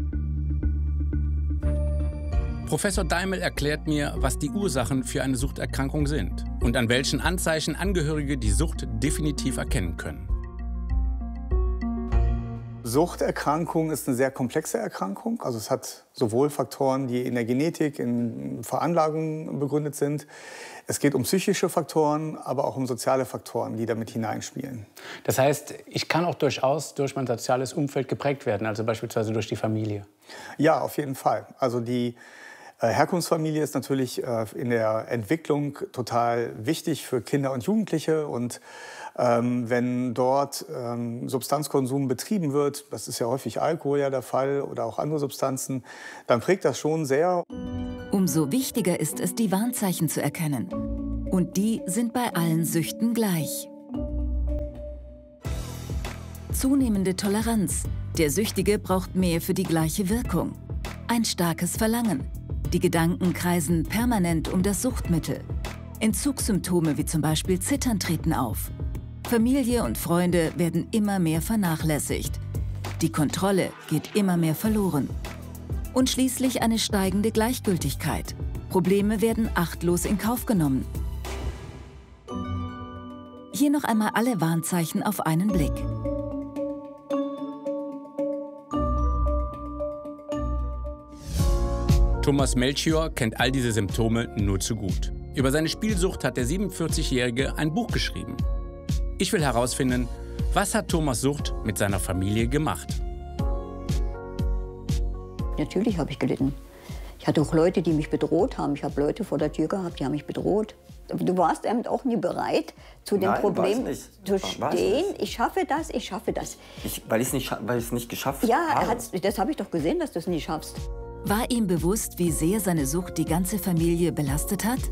Professor Daimel erklärt mir, was die Ursachen für eine Suchterkrankung sind und an welchen Anzeichen Angehörige die Sucht definitiv erkennen können. Suchterkrankung ist eine sehr komplexe Erkrankung. Also es hat sowohl Faktoren, die in der Genetik, in Veranlagungen begründet sind. Es geht um psychische Faktoren, aber auch um soziale Faktoren, die damit hineinspielen. Das heißt, ich kann auch durchaus durch mein soziales Umfeld geprägt werden, also beispielsweise durch die Familie. Ja, auf jeden Fall. Also die äh, Herkunftsfamilie ist natürlich äh, in der Entwicklung total wichtig für Kinder und Jugendliche. Und ähm, wenn dort ähm, Substanzkonsum betrieben wird, das ist ja häufig Alkohol ja der Fall oder auch andere Substanzen, dann prägt das schon sehr. Umso wichtiger ist es, die Warnzeichen zu erkennen. Und die sind bei allen Süchten gleich. Zunehmende Toleranz. Der Süchtige braucht mehr für die gleiche Wirkung. Ein starkes Verlangen. Die Gedanken kreisen permanent um das Suchtmittel. Entzugssymptome wie zum Beispiel Zittern treten auf. Familie und Freunde werden immer mehr vernachlässigt. Die Kontrolle geht immer mehr verloren. Und schließlich eine steigende Gleichgültigkeit. Probleme werden achtlos in Kauf genommen. Hier noch einmal alle Warnzeichen auf einen Blick. Thomas Melchior kennt all diese Symptome nur zu gut. Über seine Spielsucht hat der siebenundvierzigjährige ein Buch geschrieben. Ich will herausfinden, was hat Thomas' Sucht mit seiner Familie gemacht? Natürlich habe ich gelitten. Ich hatte auch Leute, die mich bedroht haben. Ich habe Leute vor der Tür gehabt, die haben mich bedroht. Du warst eben auch nie bereit, zu dem Nein, Problem nicht. zu stehen. Ich schaffe das, ich schaffe das. Ich, weil ich es nicht, weil ich's nicht geschafft ja, habe. Ja, das habe ich doch gesehen, dass du es nie schaffst. War ihm bewusst, wie sehr seine Sucht die ganze Familie belastet hat?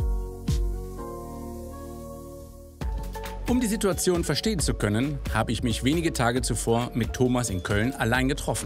Um die Situation verstehen zu können, habe ich mich wenige Tage zuvor mit Thomas in Köln allein getroffen.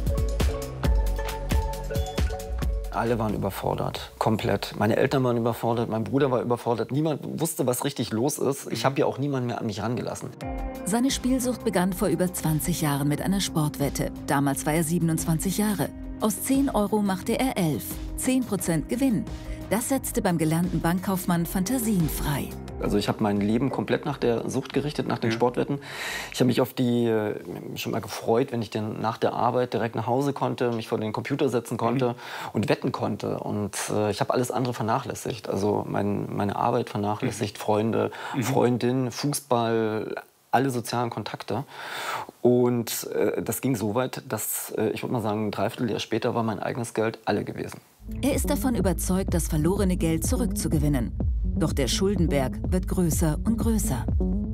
Alle waren überfordert, komplett. Meine Eltern waren überfordert, mein Bruder war überfordert. Niemand wusste, was richtig los ist. Ich habe ja auch niemanden mehr an mich rangelassen. Seine Spielsucht begann vor über zwanzig Jahren mit einer Sportwette. Damals war er siebenundzwanzig Jahre. Aus zehn Euro machte er elf. zehn Prozent Gewinn. Das setzte beim gelernten Bankkaufmann Fantasien frei. Also ich habe mein Leben komplett nach der Sucht gerichtet, nach den ja. Sportwetten. Ich habe mich auf die äh, schon mal gefreut, wenn ich dann nach der Arbeit direkt nach Hause konnte, mich vor den Computer setzen konnte mhm. und wetten konnte. Und äh, ich habe alles andere vernachlässigt. Also mein, meine Arbeit vernachlässigt, mhm. Freunde, mhm. Freundinnen, Fußball, alle sozialen Kontakte. Und äh, das ging so weit, dass, äh, ich würde mal sagen, ein Dreivierteljahr später war mein eigenes Geld alle gewesen. Er ist davon überzeugt, das verlorene Geld zurückzugewinnen. Doch der Schuldenberg wird größer und größer.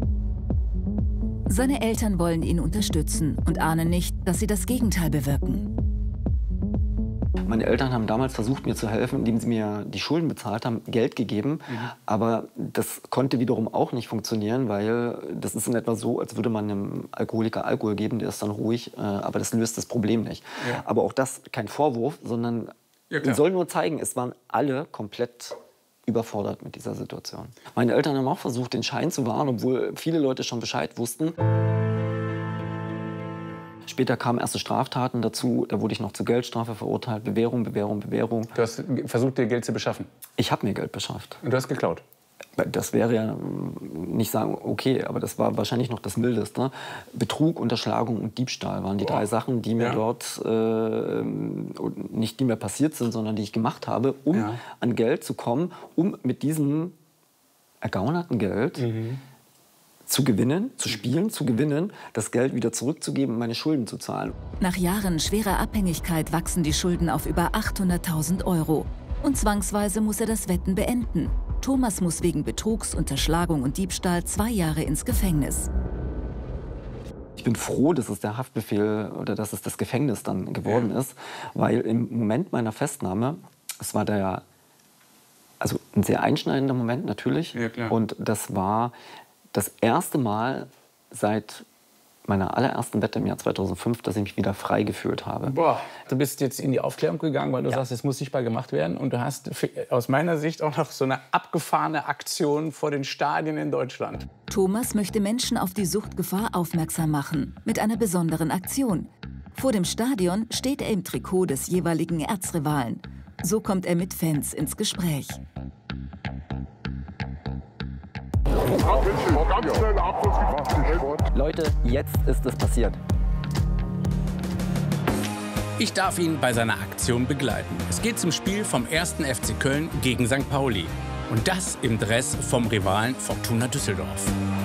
Seine Eltern wollen ihn unterstützen und ahnen nicht, dass sie das Gegenteil bewirken. Meine Eltern haben damals versucht, mir zu helfen, indem sie mir die Schulden bezahlt haben, Geld gegeben. Mhm. Aber das konnte wiederum auch nicht funktionieren, weil das ist in etwa so, als würde man einem Alkoholiker Alkohol geben, der ist dann ruhig, äh, aber das löst das Problem nicht. Ja. Aber auch das kein Vorwurf, sondern ja, soll nur zeigen, es waren alle komplett überfordert mit dieser Situation. Meine Eltern haben auch versucht, den Schein zu wahren, obwohl viele Leute schon Bescheid wussten. Später kamen erste Straftaten dazu, da wurde ich noch zur Geldstrafe verurteilt. Bewährung, Bewährung, Bewährung. Du hast versucht, dir Geld zu beschaffen? Ich habe mir Geld beschafft. Und du hast geklaut? Das wäre ja nicht sagen, okay, aber das war wahrscheinlich noch das Mildeste. Betrug, Unterschlagung und Diebstahl waren die drei Sachen, die mir ja. dort äh, nicht die mir passiert sind, sondern die ich gemacht habe, um ja. an Geld zu kommen, um mit diesem ergaunerten Geld mhm. zu gewinnen, zu spielen, zu gewinnen, das Geld wieder zurückzugeben und meine Schulden zu zahlen. Nach Jahren schwerer Abhängigkeit wachsen die Schulden auf über achthunderttausend Euro. Und zwangsweise muss er das Wetten beenden. Thomas muss wegen Betrugs, Unterschlagung und Diebstahl zwei Jahre ins Gefängnis. Ich bin froh, dass es der Haftbefehl oder dass es das Gefängnis dann geworden ja. ist, weil im Moment meiner Festnahme, es war der, also ein sehr einschneidender Moment natürlich, ja, klar. Und das war das erste Mal seit meiner allerersten Wette im Jahr zweitausendfünf, dass ich mich wieder frei gefühlt habe. Boah, du bist jetzt in die Aufklärung gegangen, weil du ja. sagst, es muss sichtbar gemacht werden. Und du hast aus meiner Sicht auch noch so eine abgefahrene Aktion vor den Stadien in Deutschland. Thomas möchte Menschen auf die Suchtgefahr aufmerksam machen, mit einer besonderen Aktion. Vor dem Stadion steht er im Trikot des jeweiligen Erzrivalen. So kommt er mit Fans ins Gespräch. Leute, jetzt ist es passiert. Ich darf ihn bei seiner Aktion begleiten. Es geht zum Spiel vom ersten F C Köln gegen Sankt Pauli. Und das im Dress vom Rivalen Fortuna Düsseldorf.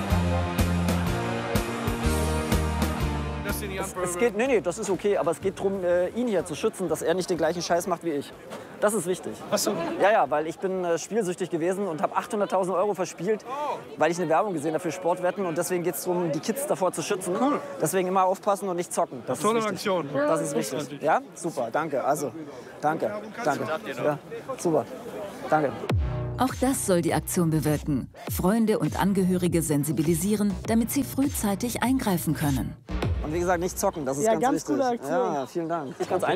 Es, es geht, nee, nee, das ist okay, aber es geht darum, äh, ihn hier zu schützen, dass er nicht den gleichen Scheiß macht wie ich. Das ist wichtig. Ach so. Ja, ja, weil ich bin äh, spielsüchtig gewesen und habe achthunderttausend Euro verspielt, weil ich eine Werbung gesehen habe für Sportwetten. Und deswegen geht es darum, die Kids davor zu schützen. Cool. Deswegen immer aufpassen und nicht zocken. Das Tolle ist Aktion. Das ist wichtig. Ja, super, danke. Also, danke, danke. Ja, super, danke. Auch das soll die Aktion bewirken. Freunde und Angehörige sensibilisieren, damit sie frühzeitig eingreifen können. Und wie gesagt, nicht zocken, das ist ja, ganz, ganz wichtig. Coole Aktion. Ja, vielen Dank. Ganz